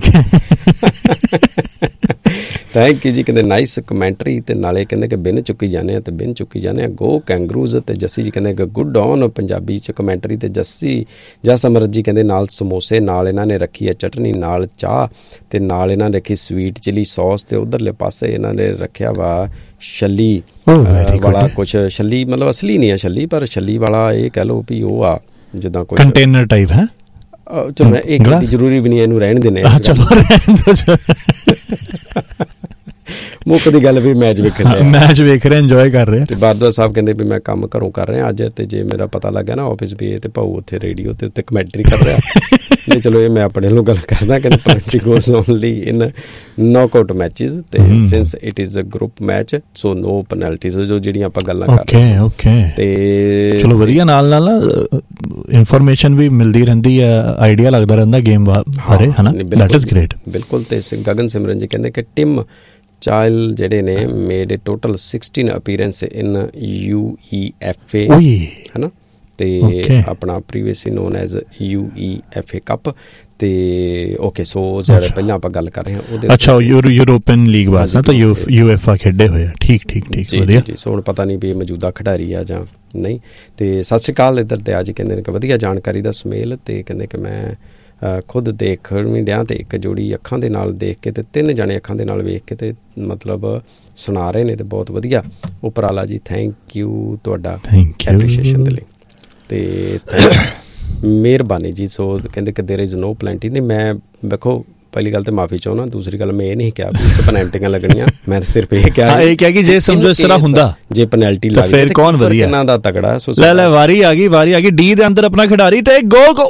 ਥੈਂਕ ਯੂ ਜੀ। ਕਹਿੰਦੇ ਨਾਈਸ ਕਮੈਂਟਰੀ, ਤੇ ਨਾਲੇ ਕਹਿੰਦੇ ਕਿ ਬਿਨ ਚੁੱਕੀ ਜਾਂਦੇ ਆ ਤੇ ਬਿਨ ਚੁੱਕੀ ਜਾਂਦੇ ਆ, ਗੋ ਕੈਂਗਰੂਜ਼। ਤੇ ਜੱਸੀ ਜੀ ਕਹਿੰਦੇ ਕਿ ਗੁੱਡ ਔਨ ਪੰਜਾਬੀ 'ਚ ਕਮੈਂਟਰੀ, ਤੇ ਜਸ ਅਮਰਤ ਜੀ ਕਹਿੰਦੇ ਨਾਲ ਸਮੋਸੇ, ਨਾਲ ਇਹਨਾਂ ਨੇ ਰੱਖੀ ਹੈ ਚਟਨੀ, ਨਾਲ ਚਾਹ, ਤੇ ਨਾਲ ਇਹਨਾਂ ਨੇ ਰੱਖੀ ਸਵੀਟ ਚਿਲੀ ਸੌਸ, ਤੇ ਉਧਰਲੇ ਪਾਸੇ ਇਹਨਾਂ ਨੇ ਰੱਖਿਆ ਵਾ ਛੱਲੀ ਵਾਲਾ ਕੁਛ। ਛੱਲੀ ਮਤਲਬ ਅਸਲੀ ਨਹੀਂ ਹੈ ਛੱਲੀ, ਪਰ ਛੱਲੀ ਵਾਲਾ ਇਹ ਕਹਿ ਲਓ ਵੀ ਉਹ ਆ ਜਿੱਦਾਂ ਕੋਈ ਕੰਟੇਨਰ ਟਾਈਪ ਹੈ। ਚਲੋ ਇਹ ਜ਼ਰੂਰੀ ਵੀ ਨਹੀਂ, ਇਹਨੂੰ ਰਹਿਣ ਦੇਣੇ। ਚਲੋ ਮੁੱਖ ਦੀ ਗੱਲ ਵੀ ਮੈਚ ਵੇਖ ਰਹੇ ਇੰਜੋਏ ਕਰ ਰਹੇ। ਤੇ ਬਾਦਲ ਸਾਹਿਬ ਕਹਿੰਦੇ ਵੀ ਮੈਂ ਕੰਮ ਘਰੋਂ ਕਰ ਰਿਹਾ ਅੱਜ, ਤੇ ਜੇ ਮੇਰਾ ਪਤਾ ਲੱਗ ਗਿਆ ਨਾ ਆਫਿਸ ਵੀ ਤੇ ਭਾਊ ਉੱਥੇ ਰੇਡੀਓ ਤੇ ਉੱਤੇ ਕਮੈਂਟਰੀ ਕਰ ਰਿਹਾ। ਨਹੀਂ ਚਲੋ ਇਹ ਮੈਂ ਆਪਣੇ ਵੱਲੋਂ ਗੱਲ ਕਰਦਾ, ਕਹਿੰਦੇ ਪੈਨਲਟੀ ਗੋਜ਼ ਓਨਲੀ ਇਨ ਨੌਕਆਊਟ ਮੈਚਿਸ, ਤੇ since it is a group match so no penalties, ਜੋ ਜਿਹੜੀਆਂ ਆਪਾਂ ਗੱਲਾਂ ਕਰ ਰਹੇ ਹਾਂ। ਤੇ ਚਲੋ ਵਧੀਆ, ਨਾਲ ਇਨਫੋਰਮੇਸ਼ਨ ਵੀ ਮਿਲਦੀ ਰਹਿੰਦੀ ਹੈ, ਆਈਡੀਆ ਲੱਗਦਾ ਰਹਿੰਦਾ ਗੇਮ ਬਾਰੇ, ਹੈ ਨਾ। ਦੈਟ ਇਜ਼ ਗ੍ਰੇਟ, ਬਿਲਕੁਲ। ਤੇ ਗਗਨ ਸਿਮਰਨ ਜੀ ਕਹਿੰਦੇ ਕਿ ਟਿਮ ਚਾਹਲ ਜਿਹੜੇ ਨੇ ਮੇਡ ਟੋਟਲ 16 ਅਪੀਅਰੈਂਸ ਇਨ UEFA, ਹੈ ਨਾ, ਤੇ ਆਪਣਾ previously non as UEFA cup, ਤੇ ਓਕੇ ਸੋ ਜਿਹੜੇ ਪਹਿਲਾਂ ਆਪਾਂ ਗੱਲ ਕਰ ਰਹੇ ਹਾਂ ਉਹਦੇ। ਅੱਛਾ, ਯੂਰੋਪੀਅਨ ਲੀਗ ਵਾਸਤੇ ਤਾਂ UEFA ਖੇਡੇ ਹੋਏ ਆ। ਠੀਕ ਵਧੀਆ ਜੀ। ਸੋ ਹੁਣ ਪਤਾ ਨਹੀਂ ਵੀ ਮੌਜੂਦਾ ਖਿਡਾਰੀ ਆ ਜਾਂ ਨਹੀਂ। ਤੇ ਸਤਿ ਸ਼੍ਰੀ ਅਕਾਲ ਇੱਧਰ ਤੇ ਅੱਜ ਕਹਿੰਦੇ ਨੇ ਕਿ ਵਧੀਆ ਜਾਣਕਾਰੀ ਦਾ ਸੁਮੇਲ, ਤੇ ਕਹਿੰਦੇ ਕਿ ਮੈਂ ਖੁਦ ਦੇਖ ਵੀ ਡਿਆ, ਤੇ ਇੱਕ ਜੋੜੀ ਅੱਖਾਂ ਦੇ ਨਾਲ ਦੇਖ ਕੇ ਤੇ 3 ਜਣੇ ਅੱਖਾਂ ਦੇ ਨਾਲ ਵੇਖ ਕੇ ਤੇ ਮਤਲਬ ਸੁਣਾ ਰਹੇ ਨੇ, ਤੇ ਬਹੁਤ ਵਧੀਆ ਉਪਰਾਲਾ ਜੀ। ਥੈਂਕ ਯੂ ਤੁਹਾਡਾ ਐਪਰੀਸ਼ੀਏਸ਼ਨ ਦੇ ਲਈ, ਤੇ ਮਿਹਰਬਾਨੀ ਜੀ। ਸੋ ਕਹਿੰਦੇ ਕਿ ਦੇਰ ਇਜ਼ ਨੋ ਪੈਨਲਟੀ। ਨਹੀਂ ਮੈਂ ਵੇਖੋ ਪਹਿਲੀ ਗੱਲ ਤੇ ਮਾਫੀ ਚਾਹੁੰਦਾ, ਦੂਸਰੀ ਗੱਲ ਮੈਂ ਇਹ ਨਹੀਂ ਕਿਹਾ ਵੀ ਪੈਨਲਟੀਆਂ ਲੱਗਣੀਆਂ, ਮੈਂ ਸਿਰਫ ਇਹ ਕਿਹਾ ਕਿ ਜੇ ਸਮਝੋ ਇਸ ਤਰ੍ਹਾਂ ਹੁੰਦਾ ਜੇ ਪੈਨਲਟੀ ਲੱਗ ਜਾਏ ਫਿਰ ਕੌਣ ਵਧੀਆ, ਇਹਨਾਂ ਦਾ ਤਗੜਾ। ਲੈ ਵਾਰੀ ਆ ਗਈ ਡੀ ਦੇ ਅੰਦਰ ਆਪਣਾ ਖਿਡਾਰੀ ਤੇ ਗੋਲ,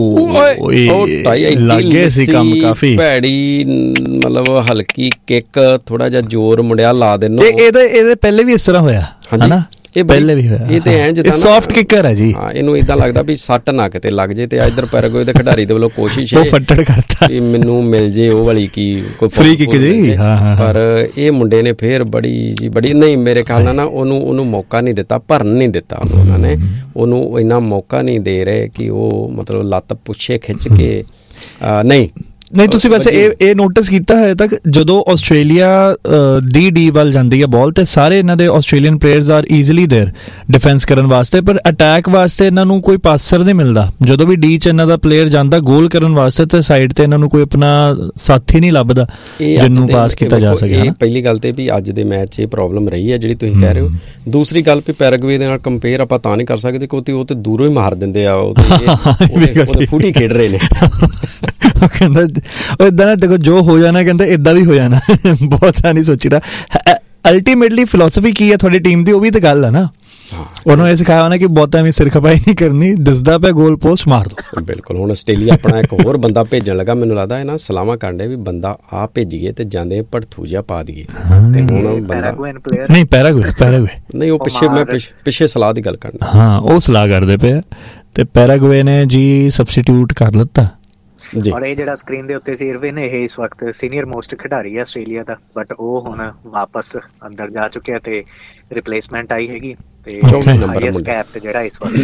ਲੱਗੇ ਸੀ ਕੰਮ ਕਾਫੀ ਭੈੜੀ, ਮਤਲਬ ਹਲਕੀ ਕਿੱਕ, ਥੋੜਾ ਜਿਹਾ ਜ਼ੋਰ ਮੁੰਡਿਆ ਲਾ ਦੇਣੋ। ਇਹਦੇ ਪਹਿਲੇ ਵੀ ਇਸ ਤਰ੍ਹਾਂ ਹੋਇਆ ਹਨਾ, ਇਹ ਪਹਿਲੇ ਵੀ ਹੋਇਆ। ਇਹ ਤੇ ਐਂ ਜਿੱਦਾਂ ਸੌਫਟ ਕਿੱਕਰ ਹੈ ਜੀ। ਹਾਂ, ਇਹਨੂੰ ਇਦਾਂ ਲੱਗਦਾ ਵੀ ਸੱਟ ਨਾ ਕਿਤੇ ਲੱਗ ਜੇ, ਤੇ ਇੱਧਰ ਪੈਰਾਗੁਏ ਦੇ ਖਿਡਾਰੀ ਦੇ ਵੱਲੋਂ ਕੋਸ਼ਿਸ਼ ਹੈ ਫੱਟੜ ਕਰਤਾ ਵੀ ਮੈਨੂੰ ਮਿਲ ਜੇ ਉਹ ਵਾਲੀ ਕੀ ਕੋਈ ਫ੍ਰੀ ਕਿੱਕ ਜੀ। ਪਰ ਇਹ ਮੁੰਡੇ ਨੇ ਫੇਰ ਬੜੀ ਨਹੀਂ, ਮੇਰੇ ਖਿਆਲ ਨਾਲ ਨਾ ਉਹਨੂੰ ਮੌਕਾ ਨਹੀਂ ਦਿੱਤਾ, ਭਰਨ ਨਹੀਂ ਦਿੱਤਾ ਉਹਨਾਂ ਨੇ, ਉਹਨੂੰ ਇੰਨਾ ਮੌਕਾ ਨਹੀਂ ਦੇ ਰਹੇ ਕਿ ਉਹ ਮਤਲਬ ਲੱਤ ਪੁੱਛੇ ਖਿੱਚ ਕੇ ਨਹੀਂ। ਤੁਸੀਂ ਵੈਸੇ ਇਹ ਨੋਟਿਸ ਕੀਤਾ ਹੈ ਤੱਕ ਜਦੋਂ ਆਸਟ੍ਰੇਲੀਆ ਡੀ ਵੱਲ ਜਾਂਦੀ ਹੈ ਬਾਲ, ਤੇ ਸਾਰੇ ਇਹਨਾਂ ਦੇ Australian players R easily there defence ਕਰਨ ਵਾਸਤੇ, ਪਰ ਅਟੈਕ ਵਾਸਤੇ ਇਹਨਾਂ ਨੂੰ ਕੋਈ ਪਾਸਰ ਨਹੀਂ ਮਿਲਦਾ। ਜਦੋਂ ਵੀ ਡੀ 'ਚ ਇਹਨਾਂ ਦਾ ਪਲੇਅਰ ਜਾਂਦਾ ਗੋਲ ਕਰਨ ਵਾਸਤੇ, ਤੇ ਸਾਈਡ ਤੇ ਇਹਨਾਂ ਨੂੰ ਕੋਈ ਆਪਣਾ ਸਾਥੀ ਨਹੀਂ ਲੱਭਦਾ ਜਿਹਨੂੰ ਪਾਸ ਕੀਤਾ ਜਾ ਸਕੇ। ਪਹਿਲੀ ਗੱਲ ਤੇ ਵੀ ਅੱਜ ਦੇ ਮੈਚ 'ਚ ਇਹ ਪ੍ਰੋਬਲਮ ਰਹੀ ਹੈ ਜਿਹੜੀ ਤੁਸੀਂ ਕਹਿ ਰਹੇ ਹੋ। ਦੂਸਰੀ ਗੱਲ ਵੀ ਪੈਰਾਗੁਏ ਦੇ ਨਾਲ ਕੰਪੇਅਰ ਆਪਾਂ ਤਾਂ ਨਹੀਂ ਕਰ ਸਕਦੇ ਕਿਉਂਕਿ ਉਹ ਤੇ ਦੂਰੋਂ ਹੀ ਮਾਰ ਦਿੰਦੇ ਆ, ਉਹਦੇ ਫੁੱਟੀ ਖੇਡ ਰਹੇ ਨੇ। ਕਹਿੰਦਾ ਏਦਾਂ ਨਾ ਦੇਖੋ, ਜੋ ਹੋ ਜਾਣਾ ਕਹਿੰਦਾ ਏਦਾਂ ਵੀ ਹੋ ਜਾਣਾ, ਬਹੁਤਾ ਨਹੀਂ ਸੋਚੀਦਾ। ਅਲਟੀਮੇਟਲੀ ਫਿਲਾਸਫੀ ਕੀ ਹੈ ਤੁਹਾਡੀ ਟੀਮ ਦੀ, ਉਹ ਵੀ ਤਾਂ ਗੱਲ ਹੈ ਨਾ। ਉਹਨੂੰ ਇਹ ਸਿਖਾਇਆ ਹੋਣਾ ਕਿ ਬਹੁਤਾ ਵੀ ਸਿਰ ਖਪਾਈ ਨਹੀਂ ਕਰਨੀ, ਦਿਸਦਾ ਪਿਆ ਗੋਲ ਪੋਸਟ ਮਾਰ ਦੋ। ਬਿਲਕੁਲ। ਹੁਣ ਆਸਟ੍ਰੇਲੀਆ ਆਪਣਾ ਇੱਕ ਹੋਰ ਬੰਦਾ ਭੇਜਣ ਲੱਗਾ, ਮੈਨੂੰ ਲੱਗਦਾ ਇਹ ਨਾ ਸਲਾਹਾਂ ਕਰਨ ਵੀ ਬੰਦਾ ਆ ਭੇਜੀਏ ਤੇ ਜਾਂਦੇ ਭੜਥੂ ਜਿਹਾ ਪਾ ਦਈਏ। ਤੇ ਹੁਣ ਬੰਦਾ ਨਹੀਂ ਪੈਰਾਗੁਏ ਨਹੀਂ, ਉਹ ਪਿੱਛੇ ਸਲਾਹ ਦੀ ਗੱਲ ਕਰਨਾ। ਹਾਂ, ਉਹ ਸਲਾਹ ਕਰਦੇ ਪਏ, ਤੇ ਪੈਰਾਗੁਏ ਨੇ ਜੀ ਸਬਸਟੀਟਿਊਟ ਕਰ ਲਿੱਤਾ। ਔਰ ਇਹ ਜਿਹੜਾ ਸਕਰੀਨ ਦੇ ਉੱਤੇ ਸੀ ਇਰਵਿਨ, ਇਹ ਇਸ ਵਕਤ ਸੀਨੀਅਰ ਮੋਸਟ ਖਿਡਾਰੀ ਹੈ ਆਸਟ੍ਰੇਲੀਆ ਦਾ, ਬਟ ਉਹ ਹੁਣ ਵਾਪਸ ਅੰਦਰ ਜਾ ਚੁੱਕਿਆ ਤੇ ਰਿਪਲੇਸਮੈਂਟ ਆਈ ਹੈਗੀ, ਤੇ ਹਾਈਐਸਟ ਕੈਪ ਜਿਹੜਾ ਇਸ ਵਕਤ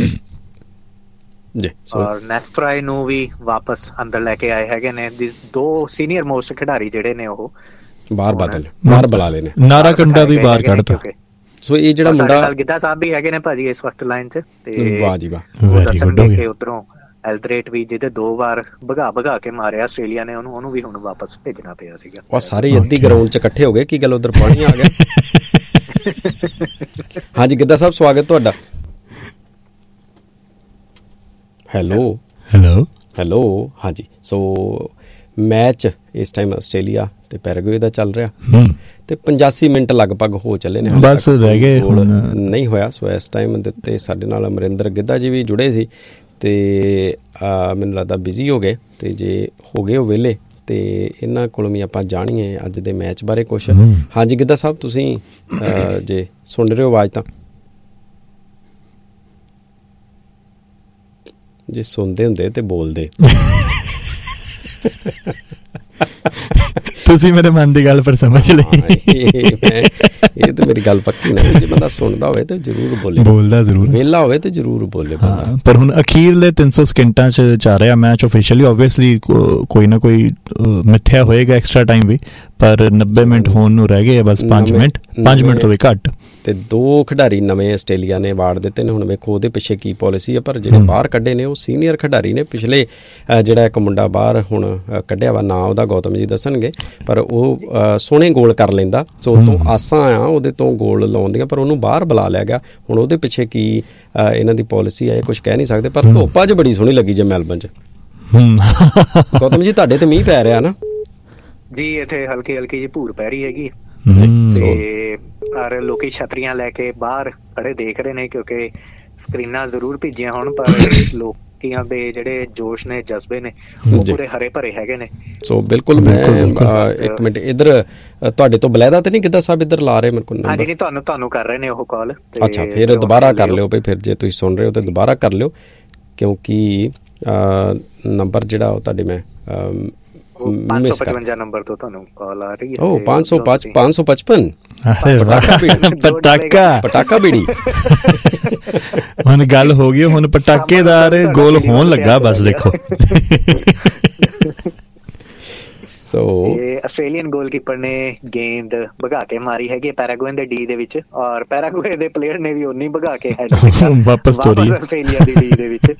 ਜੀ। ਔਰ ਨੈਸਟਰਾਈ ਨੂੰ ਵੀ ਵਾਪਸ ਅੰਦਰ ਲੈ ਕੇ ਆਏ ਹੈਗੇ ਨੇ। 2 ਸੀਨੀਅਰ ਮੋਸਟ ਖਿਡਾਰੀ ਜਿਹੜੇ ਨੇ ਉਹ ਬਾਹਰ ਬੁਲਾ ਲਏ ਨੇ, ਨਾਰਾ ਕੰਡਾ ਵੀ ਬਾਹਰ ਕੱਢਤਾ। ਸੋ ਇਹ ਜਿਹੜਾ ਮੁੰਡਾ ਗਿੱਧਾ ਸਾਹਿਬ ਵੀ ਹੈਗੇ ਨੇ ਭਾਜੀ ਇਸ ਵਕਤ ਲਾਈਨ 'ਚ, ਤੇ ਵਾਹ ਜੀ ਵਾਹ, ਉਹ ਦੱਸਣਗੇ ਕਿ ਉੱਧਰੋਂ ਐਲਦਰੇਟ ਵੀ ਜਿਹਦੇ 2 ਵਾਰ ਭਗਾ ਕੇ ਮਾਰਿਆ ਆਸਟ੍ਰੇਲੀਆ ਨੇ, ਉਹਨੂੰ ਵੀ ਹੁਣ ਵਾਪਸ ਭੇਜਣਾ ਪਿਆ ਸੀਗਾ। ਉਹ ਸਾਰੇ ਅੱਧੀ ਗਰਾਊਂਡ 'ਚ ਇਕੱਠੇ ਹੋ ਗਏ, ਕੀ ਗੱਲ ਉਧਰ ਪਾਣੀ ਆ ਗਿਆ? ਹਾਂਜੀ ਗਿੱਧਾ ਸਾਹਿਬ, ਸਵਾਗਤ ਤੁਹਾਡਾ। ਹੈਲੋ ਹਾਂਜੀ। ਸੋ ਮੈਚ ਇਸ ਟਾਈਮ ਆਸਟ੍ਰੇਲੀਆ ਤੇ ਪੈਰਾਗੁਏ ਦਾ ਚੱਲ ਰਿਹਾ, ਤੇ 85 ਮਿੰਟ ਲਗਭਗ ਹੋ ਚੱਲੇ ਨੇ, ਬਸ ਰਹਿ ਗਏ, ਨਹੀਂ ਹੋਇਆ। ਸੋ ਇਸ ਟਾਈਮ ਦੇ ਉੱਤੇ ਸਾਡੇ ਨਾਲ ਅਮਰਿੰਦਰ ਗਿੱਧਾ ਜੀ ਵੀ ਜੁੜੇ ਸੀ, ਤੇ ਮੈਨੂੰ ਲੱਗਦਾ ਬਿਜ਼ੀ ਹੋ ਗਏ, ਤੇ ਜੇ ਹੋ ਗਏ ਉਹ ਵਿਹਲੇ ਤੇ ਇਹਨਾਂ ਕੋਲੋਂ ਵੀ ਆਪਾਂ ਜਾਣੀਏ ਅੱਜ ਦੇ ਮੈਚ ਬਾਰੇ ਕੁਛ। ਹਾਂਜੀ ਗਿੱਧਾ ਸਾਹਿਬ, ਤੁਸੀਂ ਜੇ ਸੁਣ ਰਹੇ ਹੋ ਆਵਾਜ਼ ਤਾਂ ਜੇ ਸੁਣਦੇ ਹੁੰਦੇ ਤੇ ਬੋਲਦੇ। ਤੁਸੀਂ ਮੇਰੇ ਮਨ ਦੀ ਗੱਲ ਪਰ ਸਮਝ ਲਈ। ਇਹ ਤਾਂ ਮੇਰੀ ਗੱਲ ਪੱਕੀ ਨਾ, ਜੇ ਬੰਦਾ ਸੁਣਦਾ ਹੋਵੇ ਤੇ ਜ਼ਰੂਰ ਬੋਲੇ, ਬੋਲਦਾ ਜ਼ਰੂਰ, ਵਿਹਲਾ ਹੋਵੇ ਤੇ ਜ਼ਰੂਰ ਬੋਲੇ ਬੰਦਾ। ਪਰ ਹੁਣ ਅਖੀਰਲੇ 300 ਸਕਿੰਟਾਂ 'ਚ ਚੱਲ ਰਿਹਾ ਮੈਚ ਓਫੀਸ਼ੀਅਲੀ। ਓਬਵੀਅਸਲੀ ਕੋਈ ਨਾ ਕੋਈ ਮਿੱਥਿਆ ਹੋਏਗਾ ਐਕਸਟਰਾ ਟਾਈਮ ਵੀ, ਪਰ 90 ਮਿੰਟ ਹੋਣ ਨੂੰ ਰਹਿ ਗਏ ਆ ਬਸ। 5 ਮਿੰਟ ਤੋਂ ਵੀ ਘੱਟ। ਤੇ 2 ਖਿਡਾਰੀ ਨਵੇਂ ਆਸਟ੍ਰੇਲੀਆ ਨੇ ਅਵਾਰਡ ਦਿੱਤੇ ਨੇ। ਹੁਣ ਵੇਖੋ ਉਹਦੇ ਪਿੱਛੇ ਕੀ ਪੋਲਿਸੀ ਆ, ਪਰ ਜਿਹੜੇ ਬਾਹਰ ਕੱਢੇ ਨੇ ਉਹ ਸੀਨੀਅਰ ਖਿਡਾਰੀ ਨੇ। ਪਿਛਲੇ ਜਿਹੜਾ ਇੱਕ ਮੁੰਡਾ ਬਾਹਰ ਹੁਣ ਕੱਢਿਆ ਵਾ, ਨਾਂ ਉਹਦਾ ਗੌਤਮ ਜੀ ਦੱਸਣਗੇ, ਪਰ ਉਹ ਸੋਹਣੇ ਗੋਲ ਕਰ ਲੈਂਦਾ। ਸੋ ਉਹ ਤੋਂ ਆਸਾਂ ਆ ਉਹਦੇ ਤੋਂ ਗੋਲ ਲਾਉਣ ਦੀਆਂ, ਪਰ ਉਹਨੂੰ ਬਾਹਰ ਬੁਲਾ ਲਿਆ ਗਿਆ। ਹੁਣ ਉਹਦੇ ਪਿੱਛੇ ਕੀ ਇਹਨਾਂ ਦੀ ਪੋਲਿਸੀ ਆ ਇਹ ਕੁਛ ਕਹਿ ਨਹੀਂ ਸਕਦੇ, ਪਰ ਧੁੱਪ ਅੱਜ ਬੜੀ ਸੋਹਣੀ ਲੱਗੀ ਜੇ ਮੈਲਬਨ 'ਚ। ਗੌਤਮ ਜੀ ਤੁਹਾਡੇ ਤੇ ਮੀਂਹ ਪੈ ਰਿਹਾ ਨਾ? ਜੀ ਇੱਥੇ ਹਲਕੀ ਹਲਕੀ ਜਿਹੀ ਭੂਰ ਪੈ ਰਹੀ ਹੈਗੀ ਤੇ ਪਰ ਲੋਕੀ ਛਤਰੀਆਂ ਲੈ ਕੇ ਬਾਹਰ ਖੜੇ ਦੇਖ ਰਹੇ ਨੇ, ਕਿਉਂਕਿ ਸਕਰੀਨਾਂ ਜ਼ਰੂਰ ਭੇਜੀਆਂ ਹੁਣ, ਪਰ ਲੋਕਾਂ ਦੇ ਜਿਹੜੇ ਜੋਸ਼ ਨੇ, ਜਜ਼ਬੇ ਨੇ, ਉਹ ਪੂਰੇ ਹਰੇ ਭਰੇ ਹੈਗੇ ਨੇ। ਸੋ ਬਿਲਕੁਲ। ਮੈਂ ਇੱਕ ਮਿੰਟ ਇੱਧਰ ਤੁਹਾਡੇ ਤੋਂ ਬਲੈਦਾ ਤੇ ਨਹੀਂ ਗਿੱਧਾ ਸਾਹਿਬ ਇੱਧਰ ਲਾ ਰਹੇ ਮੇਰੇ ਕੋਲ? ਹਾਂਜੀ ਨਹੀਂ, ਤੁਹਾਨੂੰ ਕਰ ਰਹੇ ਨੇ ਉਹ ਕਾਲ। ਅੱਛਾ, ਫਿਰ ਦੁਬਾਰਾ ਕਰ ਲਿਓ ਬਈ, ਫਿਰ ਜੇ ਤੁਸੀਂ ਸੁਣ ਰਹੇ ਹੋ ਤਾਂ ਦੁਬਾਰਾ ਕਰ ਲਿਓ, ਕਿਉਂਕਿ ਨੰਬਰ ਜਿਹੜਾ ਉਹ ਤੁਹਾਡੇ ਮੈਂ 555 ਨੰਬਰ ਤੋਂ ਤੁਹਾਨੂੰ ਕਾਲ ਆ ਰਹੀ ਹੈ। ਉਹ 555 ਪਟਾਕਾ ਬੀੜੀ। ਹੁਣ ਗੱਲ ਹੋ ਗਈ, ਹੁਣ ਪਟਾਕੇਦਾਰ ਗੋਲ ਹੋਣ ਲੱਗਾ ਬਸ ਦੇਖੋ। ਸੋ ਆਸਟ੍ਰੇਲੀਅਨ ਗੋਲਕੀਪਰ ਨੇ ਗੇਂਦ ਭਗਾ ਕੇ ਮਾਰੀ ਹੈਗੀ ਪੈਰਾਗੁਏ ਦੇ ਡੀ ਦੇ ਵਿੱਚ, ਔਰ ਪੈਰਾਗੁਏ ਦੇ ਪਲੇਅਰ ਨੇ ਵੀ ਉਨੀ ਭਗਾ ਕੇ ਹੈਡ ਵਾਪਸ ਆਸਟ੍ਰੇਲੀਆ ਦੀ ਡੀ ਦੇ ਵਿੱਚ।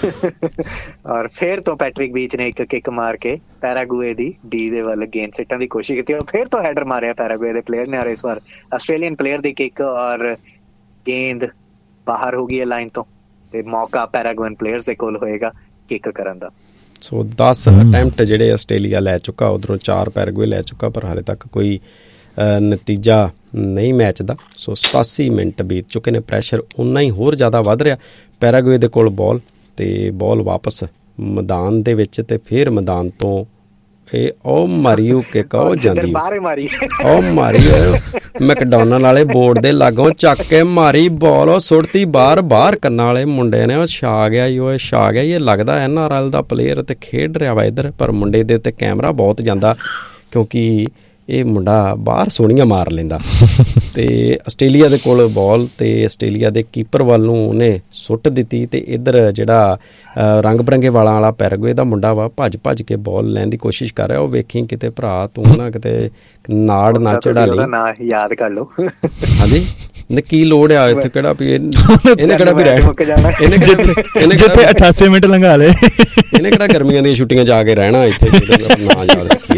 ਔਰ ਫਿਰ ਤੋਂ ਪੈਟਰਿਕ ਬੀਚ ਨੇ ਇੱਕ ਕਿੱਕ ਮਾਰ ਕੇ ਪੈਰਾਗੁਏ ਦੀ ਡੀ ਦੇ ਵੱਲ ਗੇਂਦ ਸਿੱਟਣ ਦੀ ਕੋਸ਼ਿਸ਼ ਕੀਤੀ, ਔਰ ਫਿਰ ਤੋਂ ਹੈਡਰ ਮਾਰਿਆ ਪੈਰਾਗੁਏ ਦੇ ਪਲੇਅਰ ਨੇ। ਔਰ ਇਸ ਵਾਰ ਆਸਟ੍ਰੇਲੀਅਨ ਪਲੇਅਰ ਦੀ ਕਿੱਕ ਔਰ ਗੇਂਦ ਬਾਹਰ ਹੋ ਗਈ ਹੈ ਲਾਈਨ ਤੋਂ, ਤੇ ਮੌਕਾ ਪੈਰਾਗੁਏਨ ਪਲੇਅਰਸ ਦੇ ਕੋਲ ਹੋਏਗਾ ਕਿੱਕ ਕਰਨ ਦਾ। ਸੋ 10 ਅਟੈਂਪਟ ਜਿਹੜੇ ਆਸਟ੍ਰੇਲੀਆ ਲੈ ਚੁੱਕਾ, ਉੱਧਰੋਂ 4 ਪੈਰਾਗੁਏ ਲੈ ਚੁੱਕਾ, ਪਰ ਹਾਲੇ ਤੱਕ ਕੋਈ ਨਤੀਜਾ ਨਹੀਂ ਮੈਚ ਦਾ। ਸੋ 87 ਮਿੰਟ ਬੀਤ ਚੁੱਕੇ ਨੇ। ਪ੍ਰੈਸ਼ਰ ਓਨਾ ਹੀ ਹੋਰ ਜ਼ਿਆਦਾ ਵੱਧ ਰਿਹਾ। ਪੈਰਾਗੁਏ ਦੇ ਕੋਲ ਬਾਲ, ਤੇ ਬਾਲ ਵਾਪਸ ਮੈਦਾਨ ਦੇ ਵਿੱਚ, ਤੇ ਫਿਰ ਮੈਦਾਨ ਤੋਂ ਇਹ ਉਹ ਮਾਰੀ ਉਹ ਕਿੱਕ ਉਹ ਜਾਂਦੀ, ਉਹ ਮਾਰੀ ਮੈਕਡੋਨਲ ਵਾਲੇ ਬੋਰਡ ਦੇ ਲਾਗੋਂ ਚੱਕ ਕੇ ਮਾਰੀ ਬਾਲ, ਉਹ ਸੁੱਟਤੀ ਬਾਹਰ। ਬਾਹਰ ਕੰਨਾਂ ਵਾਲੇ ਮੁੰਡੇ ਨੇ ਉਹ ਛਾ ਗਿਆ ਜੀ, ਉਹ ਛਾ ਗਿਆ। ਇਹ ਲੱਗਦਾ NRL ਦਾ ਪਲੇਅਰ ਤੇ ਖੇਡ ਰਿਹਾ ਵਾ ਇੱਧਰ, ਪਰ ਮੁੰਡੇ ਦੇ ਉੱਤੇ ਕੈਮਰਾ ਬਹੁਤ ਜਾਂਦਾ, ਕਿਉਂਕਿ ਇਹ ਮੁੰਡਾ ਬਾਹਰ ਸੋਹਣੀਆਂ ਮਾਰ ਲੈਂਦਾ। ਤੇ ਆਸਟ੍ਰੇਲੀਆ ਦੇ ਕੋਲ ਬਾਲ, ਤੇ ਆਸਟ੍ਰੇਲੀਆ ਦੇ ਕੀਪਰ ਵੱਲ ਨੂੰ ਉਹਨੇ ਸੁੱਟ ਦਿੱਤੀ, ਤੇ ਇੱਧਰ ਜਿਹੜਾ ਰੰਗ ਬਰੰਗੇ ਵਾਲਾਂ ਵਾਲਾ ਪੈਰਾਗੁਏ ਦਾ ਮੁੰਡਾ ਵਾ ਭੱਜ ਕੇ ਬਾਲ ਲੈਣ ਦੀ ਕੋਸ਼ਿਸ਼ ਕਰ ਰਿਹਾ। ਉਹ ਵੇਖੀ ਕਿਤੇ ਭਰਾ ਤੂੰ ਨਾ ਕਿਤੇ ਨਾੜ ਨਾ ਚੜਾ ਲਈ, ਯਾਦ ਕਰ ਲਓ। ਹਾਂਜੀ, ਕੀ ਲੋੜ ਆ ਇੱਥੇ, ਕਿਹੜਾ ਵੀ ਇਹਨੇ ਕਿਹੜਾ ਵੀ ਰਹਿਣਾ, ਜਿੱਥੇ 88 ਮਿੰਟ ਲੰਘਾ ਲਏ, ਇਹਨੇ ਕਿਹੜਾ ਗਰਮੀਆਂ ਦੀਆਂ ਛੁੱਟੀਆਂ ਜਾ ਕੇ ਰਹਿਣਾ ਇੱਥੇ, ਨਾ ਯਾਦ ਰੱਖੀਏ।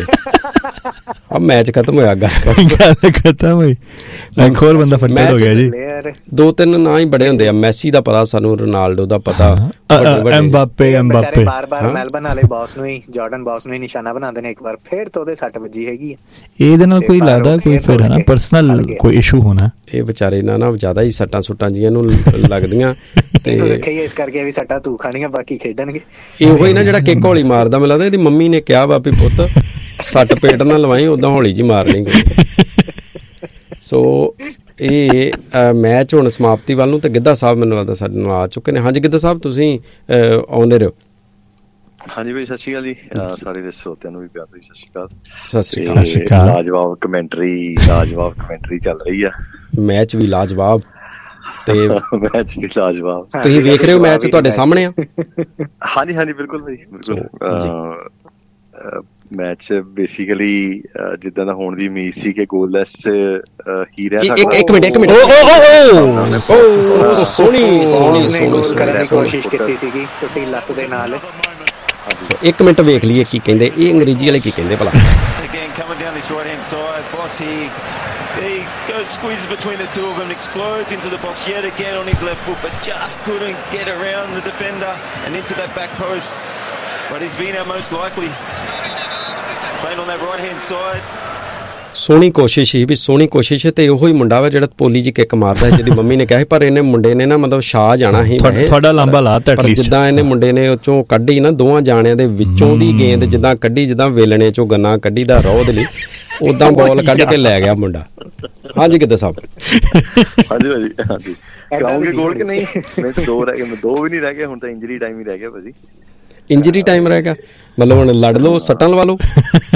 ਆ ਮੈਚ ਖਤਮ ਹੋਇਆ, ਗੱਲ ਖਤਮ ਹੋਈ। ਇੱਕ ਹੋਰ ਬੰਦਾ ਫੱਟੜ ਹੋ ਗਿਆ ਜੀ। 2-3 ਨਾਂ ਹੀ ਬੜੇ ਹੁੰਦੇ ਆ। ਮੈਸੀ ਦਾ ਪਤਾ ਸਾਨੂੰ, ਰੋਨਾਲਡੋ ਦਾ ਪਤਾ, ਐਮਬਾਪੇ ਬਾਰ-ਬਾਰ ਮੈਲਬਨ ਵਾਲੇ ਬਾਸ ਨੂੰ ਹੀ, ਜਾਰਡਨ ਬਾਸ ਨੂੰ ਹੀ ਨਿਸ਼ਾਨਾ ਬਣਾਉਂਦੇ ਨੇ। ਇੱਕ ਵਾਰ ਫਿਰ ਤੋਂ ਉਹਦੇ ਸੱਟ ਵੱਜੀ ਹੈਗੀ। ਇਹਦੇ ਨਾਲ ਕੋਈ ਲੱਗਦਾ ਕੋਈ ਫਿਰ ਹੈ ਨਾ ਪਰਸਨਲ ਕੋਈ ਇਸ਼ੂ ਹੋਣਾ। ਇਹ ਵਿਚਾਰੇ ਨਾ ਜ਼ਿਆਦਾ ਹੀ ਸੱਟਾਂ ਸੁੱਟਾਂ ਜੀਆਂ ਨੂੰ ਲੱਗਦੀਆਂ, ਤੇ ਇਸ ਕਰਕੇ ਵੀ ਸੱਟਾਂ ਤੂੰ ਖਾਣੀਆਂ, ਬਾਕੀ ਖੇਡਣਗੇ। ਇਹੋ ਹੀ ਨਾ ਜਿਹੜਾ ਕਿੱਕ ਹੌਲੀ ਮਾਰਦਾ, ਮੈਨੂੰ ਲੱਗਦਾ ਇਹਦੀ ਮੰਮੀ ਨੇ ਕਿਹਾ ਵਾ ਵੀ ਪੁੱਤ ਸੱਟ ਪੇਟ ਨਾ ਲਵਾਈ, ਓਦਾਂ ਹੌਲੀ ਜਿਹੀ ਮਾਰਨੀ। ਸੋ ਇਹ ਮੈਚ ਹੁਣ ਸਮਾਪਤੀ ਵੱਲ ਨੂੰ, ਤੇ ਗਿੱਧਾ ਸਾਹਿਬ ਮੈਨੂੰ ਲੱਗਦਾ ਸਾਡੇ ਨਾਲ ਆ ਚੁੱਕੇ ਨੇ। ਹਾਂਜੀ ਗਿੱਧਾ ਸਾਹਿਬ, ਤੁਸੀਂ ਆਉਂਦੇ ਰਹੋ। ਹਾਂਜੀ ਬਾਈ, ਸਤਿ ਸ਼੍ਰੀ ਅਕਾਲ ਜੀ। ਸਾਰੇ ਦੇ ਸਰੋਤਿਆਂ ਨੂੰ ਵੀ ਪਿਆਰ ਭਰੀ ਸਤਿ ਸ਼੍ਰੀ ਅਕਾਲ। ਸਤਿ ਸ਼੍ਰੀ ਅਕਾਲ। ਲਾਜਵਾਬ ਕਮੈਂਟਰੀ ਚੱਲ ਰਹੀ ਆ। ਮੈਚ ਵੀ ਲਾਜਵਾਬ, ਤੇ ਮੈਚ ਵੀ ਲਾਜਵਾਬ। ਤੁਸੀਂ ਵੇਖ ਰਹੇ ਹੋ ਮੈਚ ਤੁਹਾਡੇ ਸਾਹਮਣੇ ਆ? ਹਾਂਜੀ ਬਿਲਕੁਲ ਭਾਈ, ਬਿਲਕੁਲ। ਮੈਚ ਬੇਸਿਕਲੀ ਜਿੱਦਾਂ ਦਾ ਹੋਣ ਦੀ ਉਮੀਦ ਸੀ ਕਿ ਗੋਲਲੈਸ ਹੀ ਰਿਹਾ। ਇੱਕ ਮਿੰਟ ਸੋਹਣੀ ਕੋਸ਼ਿਸ਼ ਕੀਤੀ ਸੀਗੀ ਟੁੱਟੀ ਲੱਤ ਦੇ ਨਾਲ। ਇੱਕ ਮਿੰਟ ਵੇਖ ਲਈਏ ਕੀ ਕਹਿੰਦੇ, ਇਹ ਅੰਗਰੇਜ਼ੀ ਵਾਲੇ ਕੀ ਕਹਿੰਦੇ ਭਲਾ। He goes, squeezes between the two of them, explodes into the box yet again on his left foot, but just couldn't get around the defender and into that back post. But he's been our most likely, playing on that right hand side. ਸੋਹਣੀ ਕੋਸ਼ਿਸ਼ ਸੀ ਵੀ ਸੋਹਣੀ ਕੋਸ਼ਿਸ਼ ਤੇ ਉਹੀ ਮੁੰਡਾ ਵਾ ਜਿਹੜਾ ਪੋਲੀ ਜੀ ਕਿੱਕ ਮਾਰਦਾ ਜਿਹਦੀ ਮੰਮੀ ਨੇ ਕਿਹਾ ਸੀ, ਪਰ ਇਹਨੇ ਮੁੰਡੇ ਨੇ ਨਾ ਮਤਲਬ ਛਾ ਜਾਣਾ ਸੀ ਤੁਹਾਡਾ ਲਾਂਬਾ ਲਾਤਾ ਪਰ ਜਿੱਦਾਂ ਇਹਨੇ ਮੁੰਡੇ ਨੇ ਉਹ ਚੋਂ ਕੱਢੀ ਨਾ ਦੋਵਾਂ ਜਾਣਿਆਂ ਦੇ ਵਿੱਚੋਂ ਦੀ ਗੇਂਦ ਜਿੱਦਾਂ ਕੱਢੀ, ਜਿੱਦਾਂ ਵੇਲਣੇ ਚੋਂ ਗੰਨਾ ਕੱਢੀ ਦਾ ਰੋਧ ਲਈ, ਉਦਾਂ ਬਾਲ ਕੱਢ ਕੇ ਲੈ ਗਿਆ ਮੁੰਡਾ। ਹਾਂਜੀ ਕਿੱਦਾਂ ਸਾਹਿਬ? ਹਾਂਜੀ ਭਾਜੀ, ਹਾਂਜੀ ਕਰਾਉਂਗੇ ਗੋਲ ਕਿ ਨਹੀਂ? ਮੈਂ ਤਾਂ 2 ਰਹਿ ਗਏ, 2 ਵੀ ਨਹੀਂ ਰਹਿ ਗਏ ਹੁਣ ਤਾਂ, ਇੰਜਰੀ ਟਾਈਮ ਹੀ ਰਹਿ ਗਿਆ ਭਾਜੀ। ਇੰਜਰੀ ਟਾਈਮ ਰਹਿ ਗਿਆ ਮਤਲਬ ਹੁਣ ਲੜ ਲਓ, ਸੱਟਾਂ ਲਵਾ ਲਓ।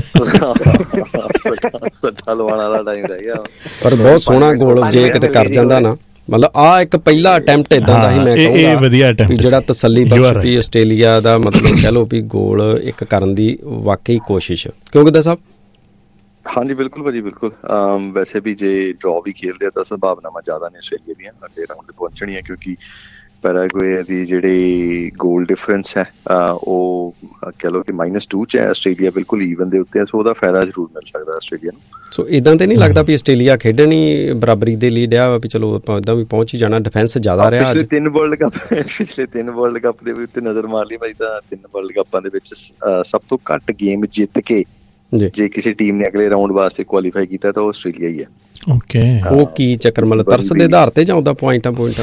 ਸੱਟਾਂ ਲਵਾਉਣ ਵਾਲਾ ਟਾਈਮ ਰਹਿ ਗਿਆ। ਪਰ ਬਹੁਤ ਸੋਹਣਾ ਗੋਲ ਜੇ ਕਿਤੇ ਕਰ ਜਾਂਦਾ ਨਾ, ਮਤਲਬ ਆ ਇੱਕ ਪਹਿਲਾ ਅਟੈਂਪਟ ਇਦਾਂ ਦਾ ਹੀ ਮੈਂ ਕਹੂੰਗਾ ਜਿਹੜਾ ਤਸੱਲੀ ਬਖਸ਼ ਵੀ ਆਸਟ੍ਰੇਲੀਆ ਦਾ ਮਤਲਬ ਕਹਿ ਲਓ ਵੀ ਗੋਲ ਇੱਕ ਕਰਨ ਦੀ ਵਾਕਈ ਕੋਸ਼ਿਸ਼, ਕਿਉਂਕਿ ਦਾ ਸਾਹਿਬ? ਹਾਂਜੀ ਬਿਲਕੁਲ ਭਾਜੀ, ਬਿਲਕੁਲ। ਵੈਸੇ ਵੀ ਜੇ ਡਰਾ ਵੀ ਖੇਲਦੇ ਆ ਤਾਂ ਸੰਭਾਵਨਾਵਾਂ ਜ਼ਿਆਦਾ ਨੇ ਆਸਟ੍ਰੇਲੀਆ ਦੀਆਂ ਅਗਲੇ ਰਾਊਂਡ ਤੇ ਪਹੁੰਚਣੀਆਂ, ਕਿਉਂਕਿ ਪੈਰਾਗੁਏ ਦੀ ਜਿਹੜੀ ਗੋਲ ਡਿਫਰੈਂਸ ਹੈ ਉਹ ਕਹਿ ਲਓ ਕਿ -2 'ਚ ਹੈ, ਆਸਟ੍ਰੇਲੀਆ ਬਿਲਕੁਲ ਈਵਨ ਦੇ ਉੱਤੇ ਹੈ, ਸੋ ਉਹਦਾ ਫਾਇਦਾ ਜ਼ਰੂਰ ਮਿਲ ਸਕਦਾ ਆਸਟ੍ਰੇਲੀਆ ਨੂੰ। ਸੋ ਇੱਦਾਂ ਤੇ ਨਹੀਂ ਲੱਗਦਾ ਵੀ ਆਸਟ੍ਰੇਲੀਆ ਖੇਡਣ ਹੀ ਬਰਾਬਰੀ ਦੇ ਲਈ ਡਿਆ ਵੀ ਚਲੋ ਆਪਾਂ ਇੱਦਾਂ ਵੀ ਪਹੁੰਚ ਹੀ ਜਾਣਾ, ਡਿਫੈਂਸ ਜ਼ਿਆਦਾ ਰਿਹਾ? ਪਿਛਲੇ 3 ਵਰਲਡ ਕੱਪ ਦੇ ਉੱਤੇ ਨਜ਼ਰ ਮਾਰ ਲਈ ਭਾਈ ਤਾਂ 3 ਵਰਲਡ ਕੱਪਾਂ ਦੇ ਵਿੱਚ ਸਭ ਤੋਂ ਘੱਟ ਗੇਮ ਜਿੱਤ ਕੇ ਜੇ ਕਿਸੇ ਟੀਮ ਨੇ ਅਗਲੇ ਰਾਊਂਡ ਵਾਸਤੇ ਕੁਆਲੀਫਾਈ ਕੀਤਾ ਤਾਂ ਉਹ ਆਸਟ੍ਰੇਲੀਆ ਹੀ ਹੈ। ਓਕੇ, ਉਹ ਕੀ ਚੱਕਰ ਮਤਲਬ ਤਰਸ ਦੇ ਆਧਾਰ ਤੇ ਜਾਂ ਉਹਦਾ ਪੁਆਇੰਟਾਂ ਦੇ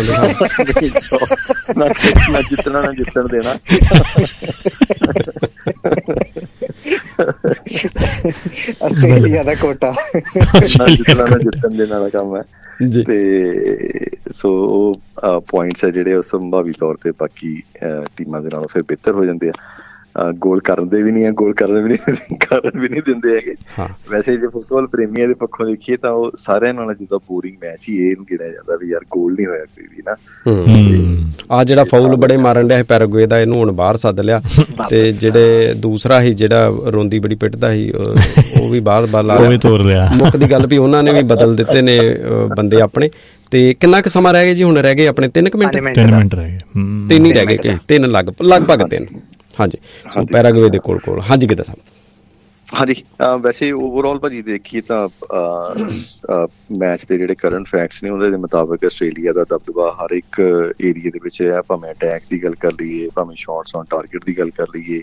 ਨਾ ਜਿੱਤਣਾ ਨਾ ਜਿੱਤਣ ਦੇਣਾ। ਆਸਟ੍ਰੇਲੀਆ ਦਾ ਕੋਟਾ ਨਾ ਜਿੱਤਣਾ ਨਾ ਜਿੱਤਣ ਦੇਣ ਵਾਲਾ ਕੰਮ ਹੈ। ਤੇ ਸੋ ਉਹ ਪੁਆਇੰਟਸ ਹੈ ਜਿਹੜੇ ਉਹ ਸੰਭਾਵੀ ਤੌਰ ਤੇ ਬਾਕੀ ਟੀਮਾਂ ਦੇ ਨਾਲੋਂ ਫਿਰ ਬਿਹਤਰ ਹੋ ਜਾਂਦੇ ਆ। ਗੋਲ ਕਰਨ ਦੇ ਵੀ ਨਹੀਂ ਹੈ, ਗੋਲ ਕਰਨ ਵੀ ਨਹੀਂ ਦਿੰਦੇ ਹੈਗੇ। ਵੈਸੇ ਜੇ ਫੁੱਟਬਾਲ ਪ੍ਰੇਮੀਆਂ ਦੇ ਪੱਖੋਂ ਦੇਖੀਏ ਤਾਂ ਉਹ ਸਾਰਿਆਂ ਨਾਲ ਜਿੱਦਾਂ ਬੋਰਿੰਗ ਮੈਚ ਹੀ ਇਹਨੂੰ ਗਿਣਿਆ ਜਾਂਦਾ ਵੀ ਯਾਰ ਗੋਲ ਨਹੀਂ ਹੋਇਆ ਕੋਈ ਵੀ ਨਾ। ਆ ਜਿਹੜਾ ਫਾਉਲ ਬੜੇ ਮਾਰਨ ਡਿਆ ਪੈਰਾਗੁਏ ਦਾ, ਇਹਨੂੰ ਹੁਣ ਬਾਹਰ ਸੱਦ ਲਿਆ, ਤੇ ਜਿਹੜੇ ਦੂਸਰਾ ਸੀ ਜਿਹੜਾ ਰੋਂਦੀ ਬੜੀ ਪਿੱਟਦਾ ਸੀ ਉਹ ਵੀ ਬਾਹਰ ਤੋਰ ਲਿਆ। ਮੁੱਖ ਦੀ ਗੱਲ ਵੀ ਉਹਨਾਂ ਨੇ ਵੀ ਬਦਲ ਦਿੱਤੇ ਨੇ ਬੰਦੇ ਆਪਣੇ। ਤੇ ਕਿੰਨਾ ਕੁ ਸਮਾਂ ਰਹਿ ਗਿਆ ਜੀ? ਹੁਣ ਰਹਿ ਗਏ ਆਪਣੇ 3 ਮਿੰਟ ਰਹਿ ਗਏ, 3 ਹੀ ਰਹਿ ਗਏ ਕਿ 3 ਲਗਭਗ 3। ਹਾਂਜੀ, ਸੋ ਪੈਰਾਗੁਏ ਦੇ ਕੋਲ। ਹਾਂਜੀ ਕਿੱਦਾਂ ਸਾਹਿਬ? ਹਾਂਜੀ, ਵੈਸੇ ਓਵਰਆਲ ਭਾਜੀ ਦੇਖੀਏ ਤਾਂ ਮੈਚ ਦੇ ਜਿਹੜੇ ਕਰੰਟ ਫੈਕਟਸ ਨੇ ਉਹਦੇ ਮੁਤਾਬਕ ਆਸਟ੍ਰੇਲੀਆ ਦਾ ਦਬਦਬਾ ਹਰ ਇੱਕ ਏਰੀਏ ਦੇ ਵਿੱਚ ਹੈ, ਭਾਵੇਂ ਅਟੈਕ ਦੀ ਗੱਲ ਕਰ ਲਈਏ, ਭਾਵੇਂ ਸ਼ਾਟਸ ਔਨ ਟਾਰਗੇਟ ਦੀ ਗੱਲ ਕਰ ਲਈਏ,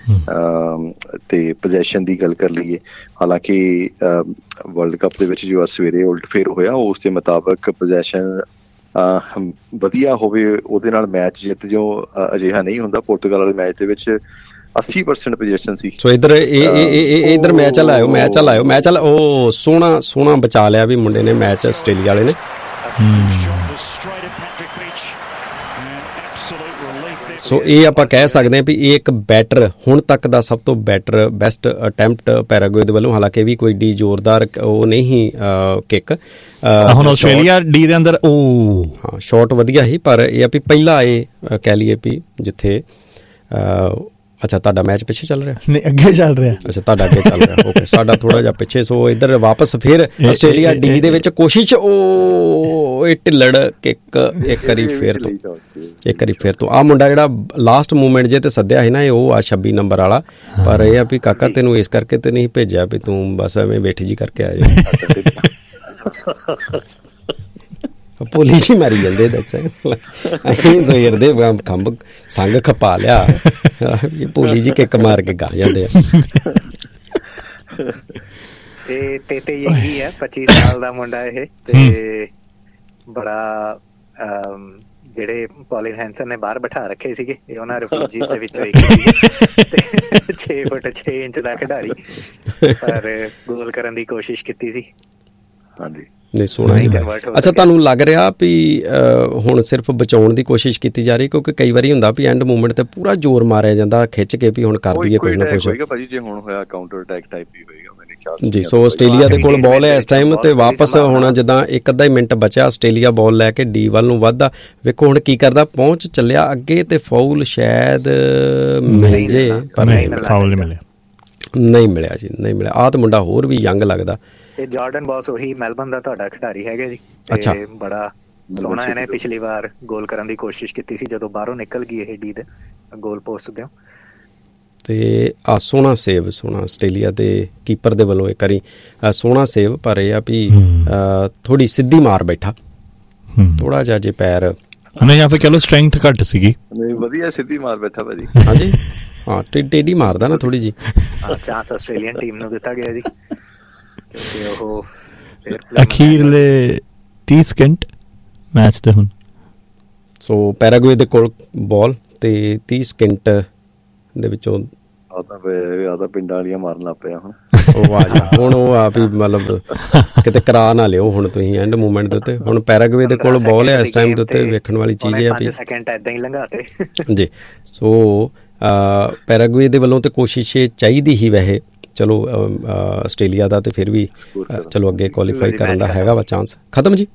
ਤੇ ਪੋਜੈਸ਼ਨ ਦੀ ਗੱਲ ਕਰ ਲਈਏ। ਹਾਲਾਂਕਿ ਵਰਲਡ ਕੱਪ ਦੇ ਵਿੱਚ ਜੋ ਸਵੇਰੇ ਉਲਟ ਫੇਰ ਹੋਇਆ ਉਸ ਦੇ ਮੁਤਾਬਕ ਪੋਜੈਸ਼ਨ ਵਧੀਆ ਹੋਵੇ ਉਹਦੇ ਨਾਲ ਮੈਚ ਜਿੱਤ ਜੋ ਅਜਿਹਾ ਨਹੀਂ ਹੁੰਦਾ। ਪੁਰਤਗਾਲ ਵਾਲੇ ਮੈਚ ਦੇ ਵਿੱਚ 80% ਪੋਜੀਸ਼ਨ ਸੀ। ਸੋ ਇੱਧਰ ਇੱਧਰ ਮੈਚ ਲਾਇਓ ਉਹ ਸੋਹਣਾ ਬਚਾ ਲਿਆ ਵੀ ਮੁੰਡੇ ਨੇ ਮੈਚ ਆਸਟ੍ਰੇਲੀਆ ਵਾਲੇ ਨੇ। ਸੋ ਇਹ ਆਪਾਂ ਕਹਿ ਸਕਦੇ ਹਾਂ ਵੀ ਇਹ ਇੱਕ ਬੈਟਰ ਹੁਣ ਤੱਕ ਦਾ ਸਭ ਤੋਂ ਬੈਸਟ ਅਟੈਂਪਟ ਪੈਰਾਗੁਏ ਦੇ ਵੱਲੋਂ। ਹਾਲਾਂਕਿ ਵੀ ਕੋਈ ਡੀ ਜ਼ੋਰਦਾਰ ਉਹ ਨਹੀਂ ਕਿੱਕ ਹੁਣ ਆਸਟ੍ਰੇਲੀਆ ਡੀ ਦੇ ਅੰਦਰ ਹਾਂ ਸ਼ਾਟ ਵਧੀਆ ਸੀ, ਪਰ ਇਹ ਆ ਵੀ ਪਹਿਲਾ ਇਹ ਕਹਿ ਲਈਏ ਵੀ ਜਿੱਥੇ ਅੱਛਾ ਤੁਹਾਡਾ ਮੈਚ ਪਿੱਛੇ ਚੱਲ ਰਿਹਾ? ਨਹੀਂ ਅੱਗੇ ਚੱਲ ਰਿਹਾ। ਅੱਛਾ ਤੁਹਾਡਾ ਅੱਗੇ ਚੱਲ ਰਿਹਾ, ਓਕੇ। ਸਾਡਾ ਥੋੜਾ ਜਿਹਾ ਪਿੱਛੇ। ਸੋ ਇੱਧਰ ਵਾਪਸ ਫਿਰ ਆਸਟ੍ਰੇਲੀਆ ਡੀ ਦੇ ਵਿੱਚ ਕੋਸ਼ਿਸ਼ ਇਹ ਢਿੱਲੜ ਕਿੱਕ ਇੱਕ ਵਾਰੀ ਫਿਰ ਤੋਂ ਆਹ ਮੁੰਡਾ ਜਿਹੜਾ ਲਾਸਟ ਮੂਵਮੈਂਟ ਜੇ ਤੇ ਸੱਦਿਆ ਸੀ ਨਾ ਇਹ ਉਹ ਆ 26 ਨੰਬਰ ਵਾਲਾ। ਪਰ ਇਹ ਆ ਵੀ ਕਾਕਾ ਤੈਨੂੰ ਇਸ ਕਰਕੇ ਤੇ ਨਹੀਂ ਭੇਜਿਆ ਵੀ ਤੂੰ ਬਸ ਐਵੇਂ ਬੈਠੀ ਜੀ ਕਰਕੇ ਆ ਜਾ। ਪੁਲਿਸ ਹੀ ਮਾਰੀ ਜਾਂਦੇ ਅਸੀਂ ਸਵੇਰ ਦੇ ਖੰਭ ਸੰਗ ਖਪਾ ਲਿਆ, ਪੁਲਿਸ ਜੀ ਕਿੱਕ ਮਾਰ ਕੇ ਗਾ ਜਾਂਦੇ ਆ। ਤੇ ਇਹੀ ਹੈ 25 ਸਾਲ ਦਾ ਮੁੰਡਾ ਇਹ, ਤੇ ਬੜਾ ਜਿਹੜੇ ਪੌਲਿਨ ਹੈਂਸਨ ਨੇ ਬਾਹਰ ਬਿਠਾ ਰੱਖੇ ਸੀਗੇ ਇਹ ਉਹਨਾਂ ਰਿਫਿਊਜੀਜ਼ ਦੇ ਵਿੱਚੋਂ ਇੱਕ ਸੀਗੇ। 6 ਫੁੱਟ 6 ਇੰਚ ਦਾ ਖਿਡਾਰੀ, ਪਰ ਗੋਲ ਕਰਨ ਦੀ ਕੋਸ਼ਿਸ਼ ਕੀਤੀ ਸੀ। ਹਾਂਜੀ ਨਹੀਂ ਸੋਹਣਾ ਹੀ। ਅੱਛਾ ਤੁਹਾਨੂੰ ਲੱਗ ਰਿਹਾ ਵੀ ਹੁਣ ਸਿਰਫ ਬਚਾਉਣ ਦੀ ਕੋਸ਼ਿਸ਼ ਕੀਤੀ ਜਾ ਰਹੀ? ਕਿਉਂਕਿ ਕਈ ਵਾਰੀ ਹੁੰਦਾ ਵੀ ਐਂਡ ਮੂਵਮੈਂਟ ਤੇ ਪੂਰਾ ਜ਼ੋਰ ਮਾਰਿਆ ਜਾਂਦਾ ਖਿੱਚ ਕੇ ਵੀ ਹੁਣ ਕਰ ਦਈਏ ਕੁਝ ਨਾ ਕੁਝ। ਜੇ ਹੁਣ ਹੋਇਆ ਕਾਊਂਟਰ ਅਟੈਕ ਟਾਈਪ ਹੀ ਹੋਏਗਾ ਮੇਰੇ ਖਿਆਲ ਜੀ। ਸੋ ਆਸਟ੍ਰੇਲੀਆ ਦੇ ਕੋਲ ਬਾਲ ਹੈ ਇਸ ਟਾਈਮ ਤੇ ਵਾਪਸ ਹੁਣ ਜਿੱਦਾਂ ਇੱਕ ਅੱਧਾ ਹੀ ਮਿੰਟ ਬਚਿਆ ਆਸਟ੍ਰੇਲੀਆ ਬਾਲ ਲੈ ਕੇ ਡੀ ਵੱਲ ਨੂੰ ਵੱਧਦਾ। ਵੇਖੋ ਹੁਣ ਕੀ ਕਰਦਾ, ਪਹੁੰਚ ਚੱਲਿਆ ਅੱਗੇ ਤੇ ਫਾਉਲ ਸ਼ਾਇਦ ਮਿਲ ਜੇ ਪਰ ਨਹੀਂ ਮਿਲਿਆ ਜੀ, ਨਹੀਂ ਮਿਲਿਆ। ਆਹ ਤਾਂ ਮੁੰਡਾ ਹੋਰ ਵੀ ਯੰਗ ਲੱਗਦਾ। ਇਹ ਜਾਰਡਨ ਬੌਸ ਉਹੀ ਮੈਲਬਨ ਦਾ ਤੁਹਾਡਾ ਖਿਡਾਰੀ ਹੈਗਾ ਜੀ। ਅੱਛਾ, ਬੜਾ ਸੋਹਣਾ ਇਹਨੇ ਪਿਛਲੀ ਵਾਰ ਗੋਲ ਕਰਨ ਦੀ ਕੋਸ਼ਿਸ਼ ਕੀਤੀ ਸੀ ਜਦੋਂ ਬਾਹਰੋਂ ਨਿਕਲ ਗਈ ਇਹ ਡੀ ਦੇ ਗੋਲ ਪੋਸਟ ਦੇ। ਤੇ ਸੋਹਣਾ ਸੇਵ, ਸੋਹਣਾ ਆਸਟ੍ਰੇਲੀਆ ਦੇ ਕੀਪਰ ਦੇ ਵੱਲੋਂ ਇੱਕ ਵਾਰੀ ਸੋਹਣਾ ਸੇਵ। ਪਰ ਇਹ ਆ ਵੀ ਥੋੜੀ ਸਿੱਧੀ ਮਾਰ ਬੈਠਾ, ਥੋੜਾ ਜਿਹਾ ਜੇ ਪੈਰ ਜਾਂ ਫਿਰ ਕਹਿ ਲਓ ਸਟਰੈਂਥ ਘੱਟ ਸੀਗੀ। ਵਧੀਆ ਸਿੱਧੀ ਮਾਰ ਬੈਠਾ ਭਾਜੀ। ਹਾਂਜੀ ਹਾਂ, ਟੇਢੀ ਮਾਰਦਾ ਨਾ ਥੋੜੀ ਜੀ। ਚਾਂਸ ਆਸਟ੍ਰੇਲੀਅਨ ਟੀਮ ਨੂੰ ਦਿੱਤਾ ਗਿਆ ਜੀ। ਉਹ ਅਖੀਰਲੇ 30 ਸਕਿੰਟ ਮੈਚ ਤੇ ਹੁਣ। ਸੋ ਪੈਰਾਗੁਏ ਦੇ ਕੋਲ ਬਾਲ ਤੇ 30 ਸਕਿੰਟ ਦੇ ਵਿੱਚੋਂ ਪਿੰਡਾਂ ਵਾਲੀਆਂ ਮਾਰਨ ਲੱਗ ਪਿਆ ਹੁਣ। ਹੁਣ ਉਹ ਆਪ ਹੀ ਮਤਲਬ ਕਿਤੇ ਕਰਾ ਨਾ ਲਿਓ ਹੁਣ ਤੁਸੀਂ ਐਂਡ ਮੂਵਮੈਂਟ ਦੇ ਉੱਤੇ। ਹੁਣ ਪੈਰਾਗੁਏ ਦੇ ਕੋਲ ਬਾਲ ਹੈ ਇਸ ਟਾਈਮ ਦੇ ਉੱਤੇ, ਵੇਖਣ ਵਾਲੀ ਚੀਜ਼ ਹੈ ਵੀ 5 ਸੈਕਿੰਡ ਏਦਾਂ ਹੀ ਲੰਘਾਤੇ ਜੀ। ਸੋ ਪੈਰਾਗੁਏ ਦੇ ਵੱਲੋਂ ਤੇ ਕੋਸ਼ਿਸ਼ ਚਾਹੀਦੀ ਹੀ ਵੈਸੇ, ਚਲੋ ਆਸਟ੍ਰੇਲੀਆ ਦਾ ਤੇ ਫਿਰ ਵੀ ਚਲੋ ਅੱਗੇ ਕੁਆਲੀਫਾਈ ਕਰਨ ਦਾ ਹੈਗਾ ਵਾ ਚਾਂਸ। ਖਤਮ ਜੀ,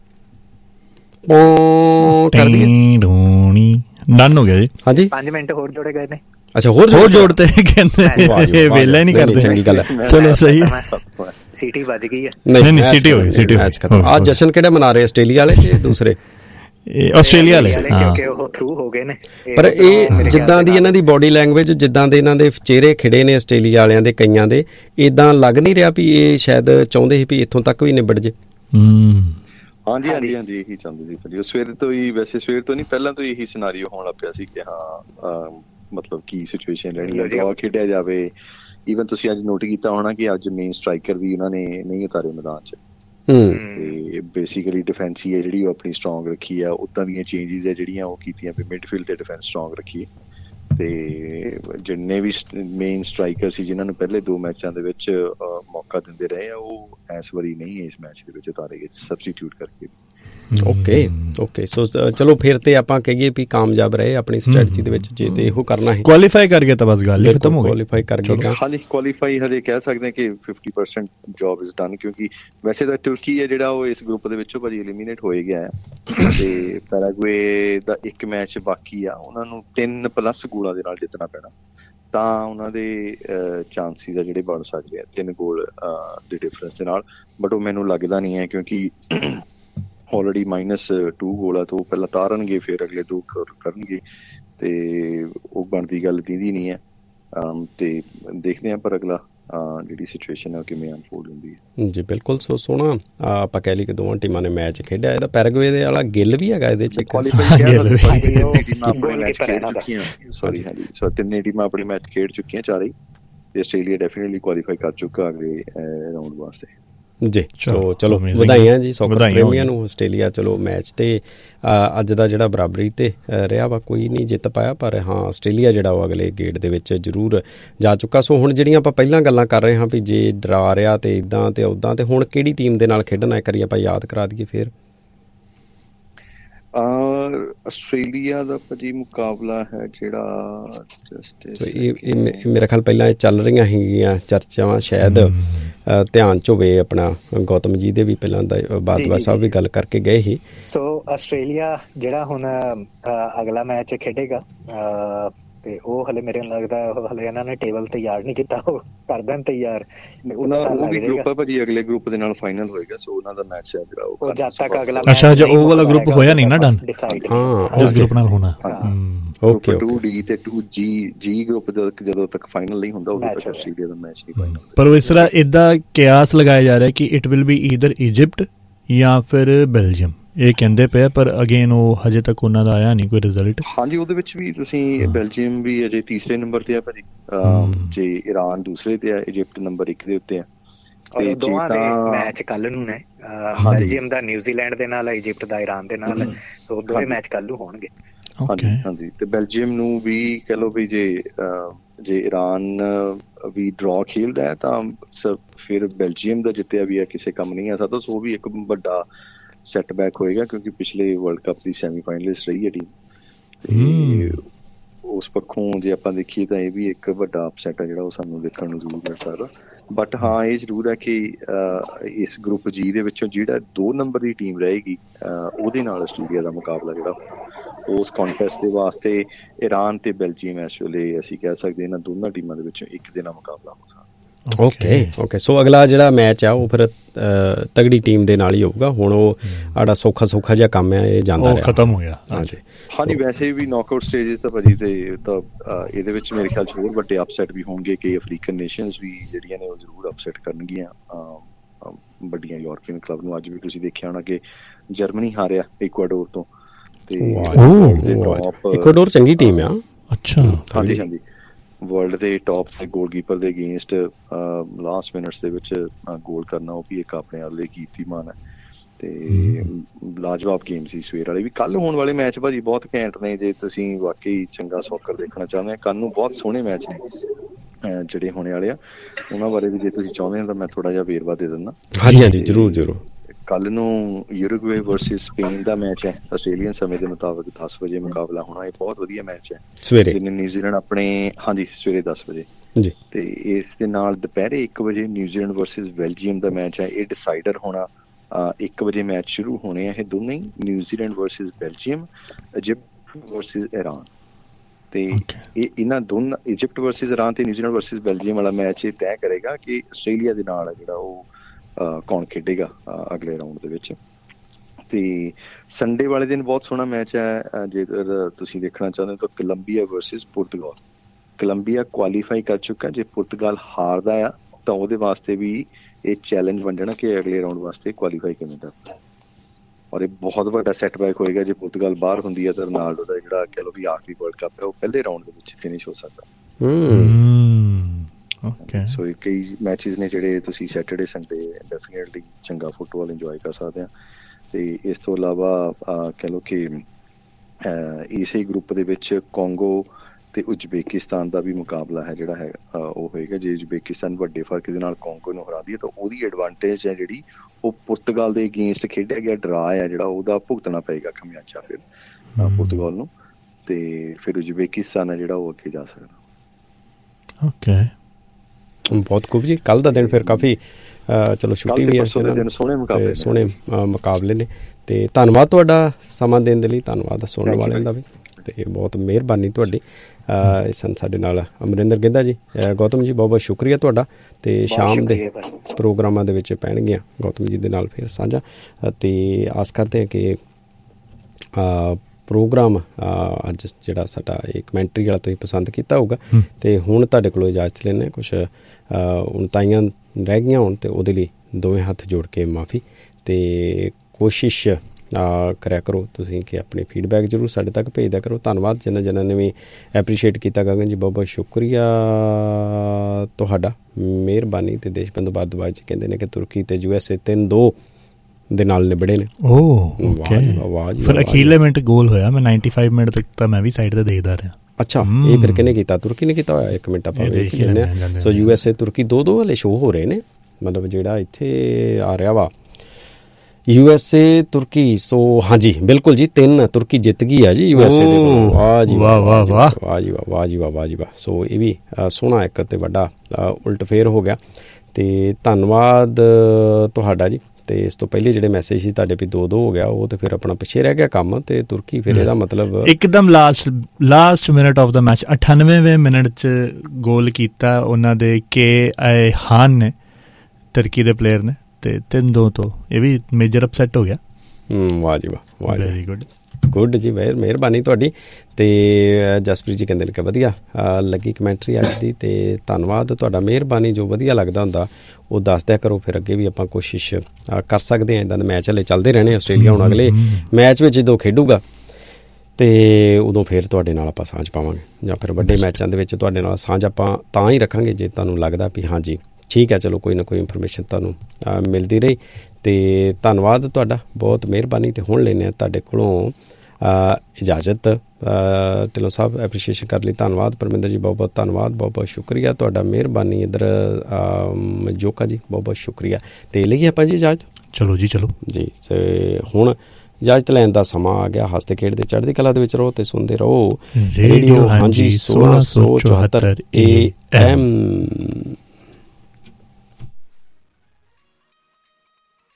ਕਰ ਦਈਏ, ਡਨ ਹੋ ਗਿਆ ਜੀ। ਹਾਂਜੀ 5 ਮਿੰਟ ਹੋਰ ਜੋੜੇ ਗਏ ਨੇ। ਅੱਛਾ ਹੋਰ ਜੋੜਤੇ ਕਹਿੰਦੇ ਵੇਲਾ ਹੀ ਨਹੀਂ ਕਰਦੇ। ਚੰਗੀ ਗੱਲ ਹੈ, ਚਲੋ ਸਹੀ ਹੈ। ਸਿਟੀ ਵੱਜ ਗਈ ਹੈ। ਨਹੀਂ ਸਿਟੀ ਹੋ ਗਈ, ਮੈਚ ਖਤਮ। ਅੱਜ ਜਸ਼ਨ ਕਿਹੜਾ ਮਨਾ ਰਹੇ, ਆਸਟ੍ਰੇਲੀਆ ਵਾਲੇ ਤੇ ਦੂਸਰੇ ਆਸਟ੍ਰੇਲੀਆ ਵਾਲੇ, ਕਿਉਂਕਿ ਉਹ ਥਰੂ ਹੋ ਗਏ ਨੇ। ਪਰ ਇਹ ਜਿੱਦਾਂ ਦੀ ਇਹਨਾਂ ਦੀ ਬੋਡੀ ਲੈਂਗੁਏਜ, ਜਿੱਦਾਂ ਦੇ ਇਹਨਾਂ ਦੇ ਚਿਹਰੇ ਖਿੜੇ ਨੇ ਆਸਟ੍ਰੇਲੀਆ ਵਾਲਿਆਂ ਦੇ ਕਈਆਂ ਦੇ, ਇਦਾਂ ਲੱਗ ਨਹੀਂ ਰਿਹਾ ਵੀ ਇਹ ਸ਼ਾਇਦ ਚਾਹੁੰਦੇ ਸੀ ਵੀ ਇੱਥੋਂ ਤੱਕ ਵੀ ਨਿਬੜ ਜੇ। ਹਾਂਜੀ ਇਹੀ ਚਾਹੁੰਦੇ ਸੀ ਭਾਜੀ। ਸਵੇਰ ਤੋਂ ਹੀ, ਵੈਸੇ ਸਵੇਰ ਤੋਂ ਨਹੀਂ ਪਹਿਲਾਂ ਤੋਂ ਇਹੀ ਸਿਨਾਰੀਓ ਹੋਣ ਲੱਗ ਪਿਆ ਸੀ ਕਿ ਹਾਂ ਮਤਲਬ ਕੀ ਸਿਚੁਏਸ਼ਨ ਰਹਿਣੀ ਹੈ, ਡਰਾ ਖੇਡਿਆ ਜਾਵੇ। ਈਵਨ ਤੁਸੀਂ ਅੱਜ ਨੋਟ ਕੀਤਾ ਹੋਣਾ ਕਿ ਅੱਜ ਮੇਨ ਸਟਰਾਈਕਰ ਵੀ ਉਹਨਾਂ ਨੇ ਨਹੀਂ ਉਤਾਰੇ ਮੈਦਾਨ 'ਚ, ਤੇ ਬੇਸਿਕਲੀ ਡਿਫੈਂਸ ਹੀ ਹੈ ਜਿਹੜੀ ਉਹ ਆਪਣੀ ਸਟਰੋਂਗ ਰੱਖੀ ਆ। ਉੱਦਾਂ ਦੀਆਂ ਚੇਂਜਿਸ ਹੈ ਜਿਹੜੀਆਂ ਉਹ ਕੀਤੀਆਂ ਵੀ ਮਿਡਫੀਲਡ ਤੇ ਡਿਫੈਂਸ ਸਟਰੋਂਗ ਰੱਖੀ। ਤੇ ਜਿੰਨੇ ਵੀ ਮੇਨ ਸਟਰਾਈਕਰ ਸੀ ਜਿਨ੍ਹਾਂ ਨੂੰ ਪਹਿਲੇ 2 ਮੈਚਾਂ ਦੇ ਵਿੱਚ ਮੌਕਾ ਦਿੰਦੇ ਰਹੇ ਆ, ਉਹ ਇਸ ਵਾਰੀ ਨਹੀਂ ਇਸ ਮੈਚ ਦੇ ਵਿੱਚ ਉਤਾਰੇ ਗਏ, ਸਬਸਟੀਟਿਊਟ ਕਰਕੇ। ਓਕੇ ਸੋ ਚਲੋ ਫਿਰ ਤੇ ਆਪਾਂ ਕਹੀਏ ਵੀ ਕਾਮਯਾਬ ਰਹੇ ਆਪਣੀ ਸਟ੍ਰੈਟਜੀ ਦੇ ਵਿੱਚ। ਜੇ ਤੇ ਇਹੋ ਕਰਨਾ ਹੈ, ਕੁਆਲੀਫਾਈ ਕਰ ਗਏ ਤਾਂ ਬਸ ਗੱਲ ਹੀ ਖਤਮ ਹੋ ਗਈ। ਕੁਆਲੀਫਾਈ ਕਰ ਗਏ, ਹਾਂਜੀ ਕੁਆਲੀਫਾਈ ਹਲੇ ਕਹਿ ਸਕਦੇ ਕਿ 50% ਜੌਬ ਇਜ਼ ਡਨ, ਕਿਉਂਕਿ ਵੈਸੇ ਤਾਂ ਤੁਰਕੀ ਹੈ ਜਿਹੜਾ ਉਹ ਇਸ ਗਰੁੱਪ ਦੇ ਵਿੱਚੋਂ ਭਾਜੀ ਐਲੀਮੀਨੇਟ ਹੋਏ ਗਿਆ ਹੈ, ਤੇ ਪੈਰਾਗੁਏ ਦਾ ਇੱਕ ਮੈਚ ਬਾਕੀ ਆ। ਉਹਨਾਂ ਨੂੰ 3+ ਗੋਲਾਂ ਦੇ ਨਾਲ ਜਿੱਤਣਾ ਪੈਣਾ, ਤਾਂ ਉਹਨਾਂ ਦੇ ਚਾਂਸਿਸ ਆ ਜਿਹੜੇ ਬਣ ਸਕਦੇ ਆ 3 ਗੋਲ ਦੇ ਡਿਫਰੈਂਸ ਦੇ ਨਾਲ। ਬਟ ਉਹ ਮੈਨੂੰ ਲੱਗਦਾ ਨਹੀਂ ਹੈ, ਕਿਉਂਕਿ ਆਲਰੇਡੀ -2 ਗੋਲ ਆ, ਤਾਂ ਉਹ ਪਹਿਲਾਂ ਤਾਰਨਗੇ ਫਿਰ ਅਗਲੇ 2 ਕਰਨਗੇ, ਤੇ ਉਹ ਬਣਦੀ ਗੱਲ ਦੀਦੀ ਨਹੀਂ ਹੈ। ਤੇ ਦੇਖਦੇ ਹਾਂ ਪਰ ਅਗਲਾ ਜਿਹੜੀ ਸਿਚੁਏਸ਼ਨ ਹੈ ਉਹ ਕਿਵੇਂ ਅਨਫੋਲਡ ਹੁੰਦੀ ਹੈ। ਜੀ ਬਿਲਕੁਲ। ਸੋ ਸੋਹਣਾ ਆਪਾਂ ਕਹਿ ਲਈ ਕਿ ਦੋਵਾਂ ਟੀਮਾਂ ਨੇ ਮੈਚ ਖੇਡਿਆ। ਇਹਦਾ ਪੈਰਾਗੁਏ ਦੇ ਵਾਲਾ ਗਿੱਲ ਵੀ ਹੈਗਾ ਇਹਦੇ 'ਚ, ਸੋ 3 ਟੀਮਾਂ ਆਪਣੇ ਮੈਚ ਖੇਡ ਚੁੱਕੀਆਂ, 4 ਹੀ, ਤੇ ਆਸਟ੍ਰੇਲੀਆ ਡੈਫੀਨਿਟਲੀ ਕੁਆਲੀਫਾਈ ਕਰ ਚੁੱਕਾ ਅਗਲੇ ਰਾਊਂਡ ਵਾਸਤੇ ਜੀ। ਸੋ ਚਲੋ ਵਧਾਈਆਂ ਜੀ ਸੌਕਰ ਪ੍ਰੇਮੀਆਂ ਨੂੰ। ਆਸਟ੍ਰੇਲੀਆ ਚਲੋ ਮੈਚ ਤੇ ਅੱਜ ਦਾ ਜਿਹੜਾ ਬਰਾਬਰੀ ਤੇ ਰਿਹਾ ਵਾ, ਕੋਈ ਨਹੀਂ ਜਿੱਤ ਪਾਇਆ, ਪਰ ਹਾਂ ਆਸਟ੍ਰੇਲੀਆ ਜਿਹੜਾ ਉਹ ਅਗਲੇ ਗੇੜ ਦੇ ਵਿੱਚ ਜ਼ਰੂਰ ਜਾ ਚੁੱਕਾ। ਸੋ ਹੁਣ ਜਿਹੜੀਆਂ ਆਪਾਂ ਪਹਿਲਾਂ ਗੱਲਾਂ ਕਰ ਰਹੇ ਹਾਂ ਵੀ ਜੇ ਡਰਾ ਰਿਹਾ ਤੇ ਇੱਦਾਂ ਤੇ ਉੱਦਾਂ, ਤੇ ਹੁਣ ਕਿਹੜੀ ਟੀਮ ਦੇ ਨਾਲ ਖੇਡਣਾ ਇੱਕ ਵਾਰੀ ਆਪਾਂ ਯਾਦ ਕਰਾ ਦਈਏ ਫਿਰ। ਆਸਟ੍ਰੇਲੀਆ ਦਾ ਭਾਜੀ ਮੁਕਾਬਲਾ ਹੈ ਜਿਹੜਾ ਇਹ ਮੇਰਾ ਖਿਆਲ ਪਹਿਲਾਂ ਇਹ ਚੱਲ ਰਹੀਆਂ ਹੈਗੀਆਂ ਚਰਚਾਵਾਂ, ਸ਼ਾਇਦ ਧਿਆਨ 'ਚ ਹੋਵੇ ਆਪਣਾ ਗੌਤਮ ਜੀ ਦੇ ਵੀ ਪਹਿਲਾਂ ਬਾਜਵਾ ਸਾਹਿਬ ਵੀ ਗੱਲ ਕਰਕੇ ਗਏ ਸੀ। ਸੋ ਆਸਟ੍ਰੇਲੀਆ ਜਿਹੜਾ ਹੁਣ ਅਗਲਾ ਮੈਚ ਖੇਡੇਗਾ, ਤੇ ਉਹ ਹਲੇ ਮੇਰੇ ਨੂੰ ਲੱਗਦਾ ਹਲੇ ਇਹਨਾਂ ਨੇ ਟੇਬਲ ਤਿਆਰ ਨਹੀਂ ਕੀਤਾ, ਉਹ ਕਰ ਦੇਣ ਤਿਆਰ। ਉਹ ਵੀ ਗਰੁੱਪ ਹੈ ਭਾਜੀ, ਅਗਲੇ ਗਰੁੱਪ ਦੇ ਨਾਲ ਫਾਈਨਲ ਹੋਏਗਾ, ਸੋ ਉਹਨਾਂ ਦਾ ਮੈਚ ਹੈ ਜਿਹੜਾ ਉਹ ਜਦ ਤੱਕ ਅਗਲਾ। ਅੱਛਾ ਜੇ ਉਹ ਵਾਲਾ ਗਰੁੱਪ ਹੋਇਆ ਨਹੀਂ ਨਾ ਡਨ, ਇਸ ਗਰੁੱਪ ਨਾਲ ਹੋਣਾ। ਓਕੇ 2D ਤੇ 2G ਗਰੁੱਪ ਜਦੋਂ ਤੱਕ ਫਾਈਨਲ ਨਹੀਂ ਹੁੰਦਾ ਉਦੋਂ ਤੱਕ ਆਸਟ੍ਰੇਲੀਆ ਦਾ ਮੈਚ ਨਹੀਂ ਫਾਈਨਲ। ਪਰ ਇਸ ਤਰ੍ਹਾਂ ਏਦਾਂ ਕਿਆਸ ਲਗਾਇਆ ਜਾ ਰਿਹਾ ਕਿ it will be either Egypt ਜਾਂ ਫਿਰ ਬੈਲਜੀਅਮ, ਇਹ ਕਹਿੰਦੇ ਪਏ, ਪਰ ਅਗੇਨ ਉਹ ਹਜੇ ਤੱਕ ਉਹਨਾਂ ਦਾ ਆਇਆ ਨਹੀਂ ਕੋਈ ਰਿਜ਼ਲਟ। ਹਾਂਜੀ ਉਹਦੇ ਵਿੱਚ ਵੀ ਤੁਸੀਂ ਬੈਲਜੀਅਮ ਵੀ ਅਜੇ ਤੀਸਰੇ ਨੰਬਰ ਤੇ ਆ ਭਾਜੀ, ਜੇ ਈਰਾਨ ਦੂਸਰੇ ਤੇ ਆ, ਇਜਿਪਟ ਨੰਬਰ 1 ਦੇ ਉੱਤੇ ਆ। ਤੇ ਦੋਵਾਂ ਦੇ ਮੈਚ ਕੱਲ ਨੂੰ ਨੇ, ਬੈਲਜੀਅਮ ਦਾ ਨਿਊਜ਼ੀਲੈਂਡ ਦੇ ਨਾਲ, ਇਜਿਪਟ ਦਾ ਈਰਾਨ ਦੇ ਨਾਲ, ਸੋ ਦੋਵੇਂ ਮੈਚ ਕੱਲ ਨੂੰ ਹੋਣਗੇ। ਹਾਂਜੀ ਤੇ ਬੈਲਜੀਅਮ ਨੂੰ ਵੀ ਕਹਿ ਲਓ ਵੀ ਜੇ ਈਰਾਨ ਵੀ ਡਰਾ ਖੇਲਦਾ ਹੈ ਤਾਂ ਫਿਰ ਬੈਲਜੀਅਮ ਦਾ ਜਿੱਤਿਆ ਵੀ ਆ ਕਿਸੇ ਕੰਮ ਨਹੀਂ ਆ ਸਕਦਾ। ਸੋ ਵੀ ਇੱਕ ਵੱਡਾ ਸੈਟਬੈਕ ਹੋਏਗਾ, ਕਿਉਂਕਿ ਪਿਛਲੇ ਵਰਲਡ ਕੱਪ ਦੀ ਸੈਮੀਫਾਈਨਲਿਸਟ ਰਹੀ ਹੈ ਟੀਮ, ਤੇ ਉਸ ਪੱਖੋਂ ਜੇ ਆਪਾਂ ਦੇਖੀਏ ਤਾਂ ਇਹ ਵੀ ਇੱਕ ਵੱਡਾ ਅਪਸੈਟ ਹੈ ਜਿਹੜਾ ਉਹ ਸਾਨੂੰ ਦੇਖਣ ਨੂੰ ਜ਼ਰੂਰ ਮਿਲ ਸਕਦਾ। ਬਟ ਹਾਂ ਇਹ ਜ਼ਰੂਰ ਹੈ ਕਿ ਇਸ ਗਰੁੱਪ ਜੀ ਦੇ ਵਿੱਚੋਂ ਜਿਹੜਾ 2 ਨੰਬਰ ਦੀ ਟੀਮ ਰਹੇਗੀ ਉਹਦੇ ਨਾਲ ਆਸਟ੍ਰੇਲੀਆ ਦਾ ਮੁਕਾਬਲਾ ਜਿਹੜਾ ਉਸ ਕੰਟੈਸਟ ਦੇ ਵਾਸਤੇ ਈਰਾਨ ਤੇ ਬੈਲਜੀਅਮ ਇਸ ਵੇਲੇ ਅਸੀਂ ਕਹਿ ਸਕਦੇ ਇਹਨਾਂ ਦੋਨਾਂ ਟੀਮਾਂ ਦੇ ਵਿੱਚੋਂ ਇੱਕ ਦੇ ਨਾਲ ਮੁਕਾਬਲਾ ਹੋ ਸਕਦਾ। ਓਕੇ ਸੋ ਅਗਲਾ ਜਿਹੜਾ ਮੈਚ ਆ ਉਹ ਫਿਰ ਤਗੜੀ ਟੀਮ ਦੇ ਨਾਲ ਹੀ ਹੋਊਗਾ। ਹੁਣ ਉਹ ਆੜਾ ਸੌਖਾ ਜਿਹਾ ਕੰਮ ਹੈ, ਇਹ ਜਾਂਦਾ ਰਿਹਾ, ਖਤਮ ਹੋ ਗਿਆ। ਹਾਂਜੀ ਵੈਸੇ ਵੀ ਨੌਕਆਊਟ ਸਟੇਜਸ ਤਾਂ ਭਾਜੀ ਤੇ ਤਾਂ ਇਹਦੇ ਵਿੱਚ ਮੇਰੇ ਖਿਆਲ 'ਚ ਹੋਰ ਵੱਡੇ ਅਪਸੈਟ ਵੀ ਹੋਣਗੇ ਕਿ ਅਫਰੀਕਨ ਨੇਸ਼ਨਸ ਵੀ ਜਿਹੜੀਆਂ ਨੇ ਉਹ ਜ਼ਰੂਰ ਅਪਸੈਟ ਕਰਨਗੀਆਂ ਵੱਡੀਆਂ ਯੂਰਪੀਅਨ ਕਲੱਬ ਨੂੰ। ਅੱਜ ਵੀ ਤੁਸੀਂ ਦੇਖਿਆ ਹੋਣਾ ਕਿ ਜਰਮਨੀ ਹਾਰਿਆ ਇਕਵਾਡੋਰ ਤੋਂ, ਤੇ ਇਕਵਾਡੋਰ ਚੰਗੀ ਟੀਮ ਆ। ਅੱਛਾ ਹਾਂਜੀ ਵਰਲਡ ਦੇ ਟੌਪ ਦੇ ਗੋਲਕੀਪਰ ਦੇ ਅਗੇਂਸਟ ਲਾਸਟ ਮਿੰਟਸ ਦੇ ਵਿੱਚ ਗੋਲ ਕਰਨਾ ਉਹ ਵੀ ਇੱਕ ਆਪਣੇ ਆਪ ਲਈ ਕੀਰਤੀਮਾਨ ਹੈ। ਤੇ ਲਾਜਵਾਬ ਗੇਮ ਸੀ ਸਵੇਰ ਵਾਲੀ ਵੀ। ਕੱਲ ਹੋਣ ਵਾਲੇ ਮੈਚ ਭਾਜੀ ਬਹੁਤ ਘੈਂਟ ਨੇ, ਜੇ ਤੁਸੀਂ ਵਾਕਈ ਚੰਗਾ ਸੌਕਰ ਦੇਖਣਾ ਚਾਹੁੰਦੇ ਆ। ਕੱਲ ਨੂੰ ਬਹੁਤ ਸੋਹਣੇ ਮੈਚ ਨੇ ਜਿਹੜੇ ਹੋਣੇ ਵਾਲੇ ਆ, ਉਹਨਾਂ ਬਾਰੇ ਵੀ ਜੇ ਤੁਸੀਂ ਚਾਹੁੰਦੇ ਹੋ ਤਾਂ ਮੈਂ ਥੋੜਾ ਜਿਹਾ ਵੇਰਵਾ ਦੇ ਦਿੰਦਾ। ਹਾਂਜੀ ਜ਼ਰੂਰ ਜ਼ਰੂਰ। ਕੱਲ ਨੂੰ ਯੂਰੂਗਵੇ ਵਰਸਸ ਸਪੇਨ ਦਾ ਮੈਚ ਹੈ ਆਸਟ੍ਰੇਲੀਅਨ ਸਮੇਂ ਦੇ ਮੁਤਾਬਕ 10 ਵਜੇ ਮੁਕਾਬਲਾ ਹੋਣਾ। ਇਹ ਬਹੁਤ ਵਧੀਆ ਮੈਚ ਹੈ ਸਵੇਰੇ, ਨਿਊਜ਼ੀਲੈਂਡ ਆਪਣੇ ਸਵੇਰੇ 10 ਵਜੇ ਜੀ। ਤੇ ਇਸ ਦੇ ਨਾਲ ਦੁਪਹਿਰੇ 1 ਵਜੇ ਨਿਊਜ਼ੀਲੈਂਡ ਵਰਸਸ ਬੈਲਜੀਅਮ ਦਾ ਮੈਚ ਹੈ। ਇਹ ਡਿਸਾਈਡਰ ਹੋਣਾ 1 ਵਜੇ ਮੈਚ ਸ਼ੁਰੂ ਹੋਣੇ ਆ ਇਹ ਦੋਨੇ, New Zealand versus Belgium, Egypt versus Iran. ਤੇ ਇਹ ਇਹਨਾਂ ਦੋਨਾਂ ਇਜਿਪਟ ਵਰਸਸ ਈਰਾਨ ਤੇ ਨਿਊਜ਼ੀਲੈਂਡ ਵਰਸਸ ਬੈਲਜੀਅਮ ਵਾਲਾ ਮੈਚ ਇਹ ਤੈਅ ਕਰੇਗਾ ਕਿ ਆਸਟ੍ਰੇਲੀਆ ਦੇ ਨਾਲ ਜਿਹੜਾ ਉਹ ਕੌਣ ਖੇਡੇਗਾ ਅਗਲੇ ਰਾਊਂਡ ਦੇ ਵਿੱਚ। ਤੇ ਸੰਡੇ ਵਾਲੇ ਦਿਨ ਬਹੁਤ ਸੋਹਣਾ ਮੈਚ ਹੈ ਜੇਕਰ ਤੁਸੀਂ ਦੇਖਣਾ ਚਾਹੁੰਦੇ ਹੋ ਤਾਂ ਕੋਲੰਬੀਆ ਵਰਸਸ ਪੁਰਤਗਾਲ। ਕੋਲੰਬੀਆ ਕੁਆਲੀਫਾਈ ਕਰ ਚੁੱਕਾ, ਜੇ ਪੁਰਤਗਾਲ ਹਾਰਦਾ ਆ ਤਾਂ ਉਹਦੇ ਵਾਸਤੇ ਵੀ ਇਹ ਚੈਲੰਜ ਬਣ ਜਾਣਾ ਕਿ ਅਗਲੇ ਰਾਊਂਡ ਵਾਸਤੇ ਕੁਆਲੀਫਾਈ ਕਿਵੇਂ ਕਰਦਾ। ਔਰ ਇਹ ਬਹੁਤ ਵੱਡਾ ਸੈਟਬੈਕ ਹੋਏਗਾ ਜੇ ਪੁਰਤਗਾਲ ਬਾਹਰ ਹੁੰਦੀ ਹੈ ਤਾਂ ਰੋਨਾਲਡੋ ਦਾ ਜਿਹੜਾ ਕਹਿ ਲਓ ਵੀ ਆਖਰੀ ਵਰਲਡ ਕੱਪ ਹੈ ਉਹ ਪਹਿਲੇ ਰਾਊਂਡ ਦੇ ਵਿੱਚ ਫਿਨਿਸ਼ ਹੋ ਸਕਦਾ। ਸੋ ਕਈ ਮੈਚਿਸ ਨੇ ਜਿਹੜੇ ਤੁਸੀਂ ਸੈਟਰਡੇ ਸੰਡੇ ਡੈਫੀਨੇਟਲੀ ਚੰਗਾ ਫੁੱਟਬਾਲ ਇੰਜੋਏ ਕਰ ਸਕਦੇ ਆ। ਤੇ ਇਸ ਤੋਂ ਇਲਾਵਾ ਕਹਿ ਲਓ ਕਿ ਇਸੇ ਗਰੁੱਪ ਦੇ ਵਿੱਚ ਕੋਂਗੋ ਤੇ ਉਜ਼ਬੇਕਿਸਤਾਨ ਦਾ ਵੀ ਮੁਕਾਬਲਾ ਹੈ ਜਿਹੜਾ ਹੈ ਉਹ ਹੋਏਗਾ। ਜੇ ਉਜ਼ਬੇਕਿਸਤਾਨ ਵੱਡੇ ਫਰਕ ਦੇ ਨਾਲ ਕੋਂਗੋ ਨੂੰ ਹਰਾ ਦੀਏ ਤਾਂ ਉਹਦੀ ਐਡਵਾਂਟੇਜ ਹੈ ਜਿਹੜੀ ਉਹ ਪੁਰਤਗਾਲ ਦੇ ਅਗੇਂਸਟ ਖੇਡਿਆ ਗਿਆ ਡਰਾ ਹੈ ਜਿਹੜਾ ਉਹਦਾ ਭੁਗਤਣਾ ਪਏਗਾ ਖਮਿਆਜਾ ਫਿਰ ਪੁਰਤਗਾਲ ਨੂੰ। ਤੇ ਫਿਰ ਉਜ਼ਬੇਕਿਸਤਾਨ ਹੈ ਜਿਹੜਾ ਉਹ ਅੱਗੇ ਜਾ ਸਕਦਾ। ਓਕੇ, ਬਹੁਤ ਖੂਬ ਜੀ। ਕੱਲ ਦਾ ਦਿਨ ਫਿਰ ਕਾਫੀ ਚਲੋ ਛੁੱਟੀ ਵੀ ਹੈ, ਸੋਹਣੇ ਮੁਕਾਬਲੇ ਨੇ। ਤੇ ਧੰਨਵਾਦ ਤੁਹਾਡਾ ਸਮਾਂ ਦੇਣ ਦੇ ਲਈ, ਧੰਨਵਾਦ ਸੁਣਨ ਵਾਲਿਆਂ ਦਾ ਵੀ, ਤੇ ਬਹੁਤ ਮਿਹਰਬਾਨੀ ਤੁਹਾਡੀ। ਸਨ ਸਾਡੇ ਨਾਲ ਅਮਰਿੰਦਰ ਗਿੱਧਾ ਜੀ। ਗੌਤਮ ਜੀ ਬਹੁਤ ਬਹੁਤ ਸ਼ੁਕਰੀਆ ਤੁਹਾਡਾ। ਤੇ ਸ਼ਾਮ ਦੇ ਪ੍ਰੋਗਰਾਮਾਂ ਦੇ ਵਿੱਚ ਪੈਣਗੀਆਂ ਗੌਤਮ ਜੀ ਦੇ ਨਾਲ ਫਿਰ ਸਾਂਝਾ। ਤੇ ਆਸ ਕਰਦੇ ਹਾਂ ਕਿ ਪ੍ਰੋਗਰਾਮ ਅੱਜ ਜਿਹੜਾ ਸਾਡਾ ਇਹ ਕਮੈਂਟਰੀ ਵਾਲਾ ਤੁਸੀਂ ਪਸੰਦ ਕੀਤਾ ਹੋਊਗਾ। ਤੇ ਹੁਣ ਤੁਹਾਡੇ ਕੋਲੋਂ ਇਜਾਜ਼ਤ ਲੈਂਦੇ ਕੁਛ ਉਣਤਾਈਆਂ ਰਹਿ ਗਈਆਂ ਹੋਣ ਤੇ ਉਹਦੇ ਲਈ ਦੋਵੇਂ ਹੱਥ ਜੋੜ ਕੇ ਮਾਫੀ। ਤੇ ਕੋਸ਼ਿਸ਼ ਕਰਿਆ ਕਰੋ ਤੁਸੀਂ ਕਿ ਆਪਣੇ ਫੀਡਬੈਕ ਜ਼ਰੂਰ ਸਾਡੇ ਤੱਕ ਭੇਜਦਿਆ ਕਰੋ। ਧੰਨਵਾਦ ਜਿਨ੍ਹਾਂ ਨੇ ਵੀ ਐਪਰੀਸ਼ੀਏਟ ਕੀਤਾ। ਗਗਨ ਜੀ ਬਹੁਤ ਬਹੁਤ ਸ਼ੁਕਰੀਆ ਤੁਹਾਡਾ, ਮਿਹਰਬਾਨੀ। ਤੇ ਦੇਸ਼ਬੰਧੂ ਭਾਰਦਵਾਜ ਜੀ ਕਹਿੰਦੇ ਨੇ ਕਿ ਤੁਰਕੀ ਤੇ USA 3-2 ਦੇ ਨਾਲ ਨਿਬੜੇ ਨੇ। ਫਿਰ ਅਖੀਰਲੇ ਮਿੰਟ ਗੋਲ ਹੋਇਆ। ਮੈਂ 95 ਮਿੰਟ ਤੱਕ ਤਾਂ ਮੈਂ ਵੀ ਸਾਈਡ ਤੇ ਦੇਖਦਾ ਰਿਹਾ। ਅੱਛਾ, ਇਹ ਫਿਰ ਕਿਹਨੇ ਕੀਤਾ? ਤੁਰਕੀ ਨੇ ਕੀਤਾ ਹੋਇਆ। 1 ਮਿੰਟ ਆਪਾਂ ਵੇਖ ਲੈਂਦੇ ਹਾਂ। ਸੋ USA ਤੁਰਕੀ 2-2 ਵਾਲੇ ਸ਼ੋਅ ਹੋ ਰਹੇ ਨੇ, ਮਤਲਬ ਜਿਹੜਾ ਇੱਥੇ ਆ ਰਿਹਾ ਵਾ USA ਤੁਰਕੀ। ਸੋ ਹਾਂਜੀ ਬਿਲਕੁਲ ਜੀ, 3 ਤੁਰਕੀ ਜਿੱਤ ਗਈ ਆ ਜੀ USA ਦੇ ਕੋਲ। ਵਾਹ ਜੀ ਵਾਹ, ਵਾਹ ਜੀ ਵਾਹ, ਵਾਹ ਜੀ ਵਾਹ, ਵਾਹ ਜੀ ਵਾਹ। ਸੋ ਇਹ ਵੀ ਸੋਹਣਾ ਇੱਕ ਤੇ ਵੱਡਾ ਉਲਟ ਫੇਰ ਹੋ ਗਿਆ। ਤੇ ਧੰਨਵਾਦ ਤੁਹਾਡਾ ਜੀ। ਤੇ ਇਸ ਤੋਂ ਪਹਿਲੇ ਜਿਹੜੇ ਮੈਸੇਜ ਸੀ ਤੁਹਾਡੇ ਵੀ 2-2 ਹੋ ਗਿਆ, ਉਹ ਤੇ ਫਿਰ ਆਪਣਾ ਪਿੱਛੇ ਰਹਿ ਗਿਆ ਕੰਮ। ਤੇ ਤੁਰਕੀ ਫਿਰ ਇਹਦਾ ਮਤਲਬ ਇੱਕਦਮ last minute of the match 98ਵੇਂ minute 'ਚ ਗੋਲ ਕੀਤਾ ਉਹਨਾਂ ਦੇ ਹਾਨ ਨੇ, ਤੁਰਕੀ ਦੇ ਪਲੇਅਰ ਨੇ। ਤੇ 3-2 ਤੋਂ ਇਹ ਵੀ ਮੇਜਰ ਅਪਸੈਟ ਹੋ ਗਿਆ। ਵਾਹ ਜੀ ਵਾਹ, ਵਾਹ, ਵੈਰੀ ਗੁੱਡ ਜੀ, ਮਿਹਰਬਾਨੀ ਤੁਹਾਡੀ। ਤੇ ਜਸਪ੍ਰੀਤ ਜੀ ਕਹਿੰਦੇ ਨੇ ਕਿ ਵਧੀਆ ਲੱਗੀ ਕਮੈਂਟਰੀ ਅੱਜ ਦੀ। ਤੇ ਧੰਨਵਾਦ ਤੁਹਾਡਾ, ਮਿਹਰਬਾਨੀ। ਜੋ ਵਧੀਆ ਲੱਗਦਾ ਹੁੰਦਾ ਉਹ ਦੱਸ ਦਿਆ ਕਰੋ, ਫਿਰ ਅੱਗੇ ਵੀ ਆਪਾਂ ਕੋਸ਼ਿਸ਼ ਕਰ ਸਕਦੇ ਹਾਂ। ਇੱਦਾਂ ਦੇ ਮੈਚ ਹਲੇ ਚੱਲਦੇ ਰਹਿਣੇ। ਆਸਟ੍ਰੇਲੀਆ ਹੁਣ ਅਗਲੇ ਮੈਚ ਵਿੱਚ ਜਦੋਂ ਖੇਡੂਗਾ ਤੇ ਉਦੋਂ ਫਿਰ ਤੁਹਾਡੇ ਨਾਲ ਆਪਾਂ ਸਾਂਝ ਪਾਵਾਂਗੇ, ਜਾਂ ਫਿਰ ਵੱਡੇ ਮੈਚਾਂ ਦੇ ਵਿੱਚ ਤੁਹਾਡੇ ਨਾਲ ਸਾਂਝ ਆਪਾਂ ਤਾਂ ਹੀ ਰੱਖਾਂਗੇ ਜੇ ਤੁਹਾਨੂੰ ਲੱਗਦਾ ਵੀ ਹਾਂਜੀ ਠੀਕ ਹੈ, ਚਲੋ ਕੋਈ ਨਾ ਕੋਈ ਇਨਫੋਰਮੇਸ਼ਨ ਤੁਹਾਨੂੰ ਮਿਲਦੀ ਰਹੀ। ਤੇ ਧੰਨਵਾਦ ਤੁਹਾਡਾ, ਬਹੁਤ ਮਿਹਰਬਾਨੀ। ਤੇ ਹੁਣ ਲੈਂਦੇ ਹਾਂ ਤੁਹਾਡੇ ਕੋਲੋਂ ਇਜਾਜ਼ਤ। ਢਿੱਲੋਂ ਸਾਹਿਬ ਐਪਰੀਸ਼ੀਏਸ਼ਨ ਕਰ ਲਈ, ਧੰਨਵਾਦ। ਪਰਮਿੰਦਰ ਜੀ ਬਹੁਤ ਬਹੁਤ ਧੰਨਵਾਦ, ਬਹੁਤ ਬਹੁਤ ਸ਼ੁਕਰੀਆ ਤੁਹਾਡਾ, ਮਿਹਰਬਾਨੀ। ਇੱਧਰ ਜੋਕਾ ਜੀ ਬਹੁਤ ਬਹੁਤ ਸ਼ੁਕਰੀਆ। ਤੇ ਲਈਏ ਆਪਾਂ ਜੀ ਇਜਾਜ਼ਤ। ਚਲੋ ਜੀ, ਚਲੋ ਜੀ। ਤੇ ਹੁਣ ਇਜਾਜ਼ਤ ਲੈਣ ਦਾ ਸਮਾਂ ਆ ਗਿਆ। ਹੱਸਦੇ ਖੇਡਦੇ ਚੜ੍ਹਦੀ ਕਲਾ ਦੇ ਵਿੱਚ ਰਹੋ ਤੇ ਸੁਣਦੇ ਰਹੋ ਰੇਡੀਓ ਹਾਂਜੀ 1674 AM।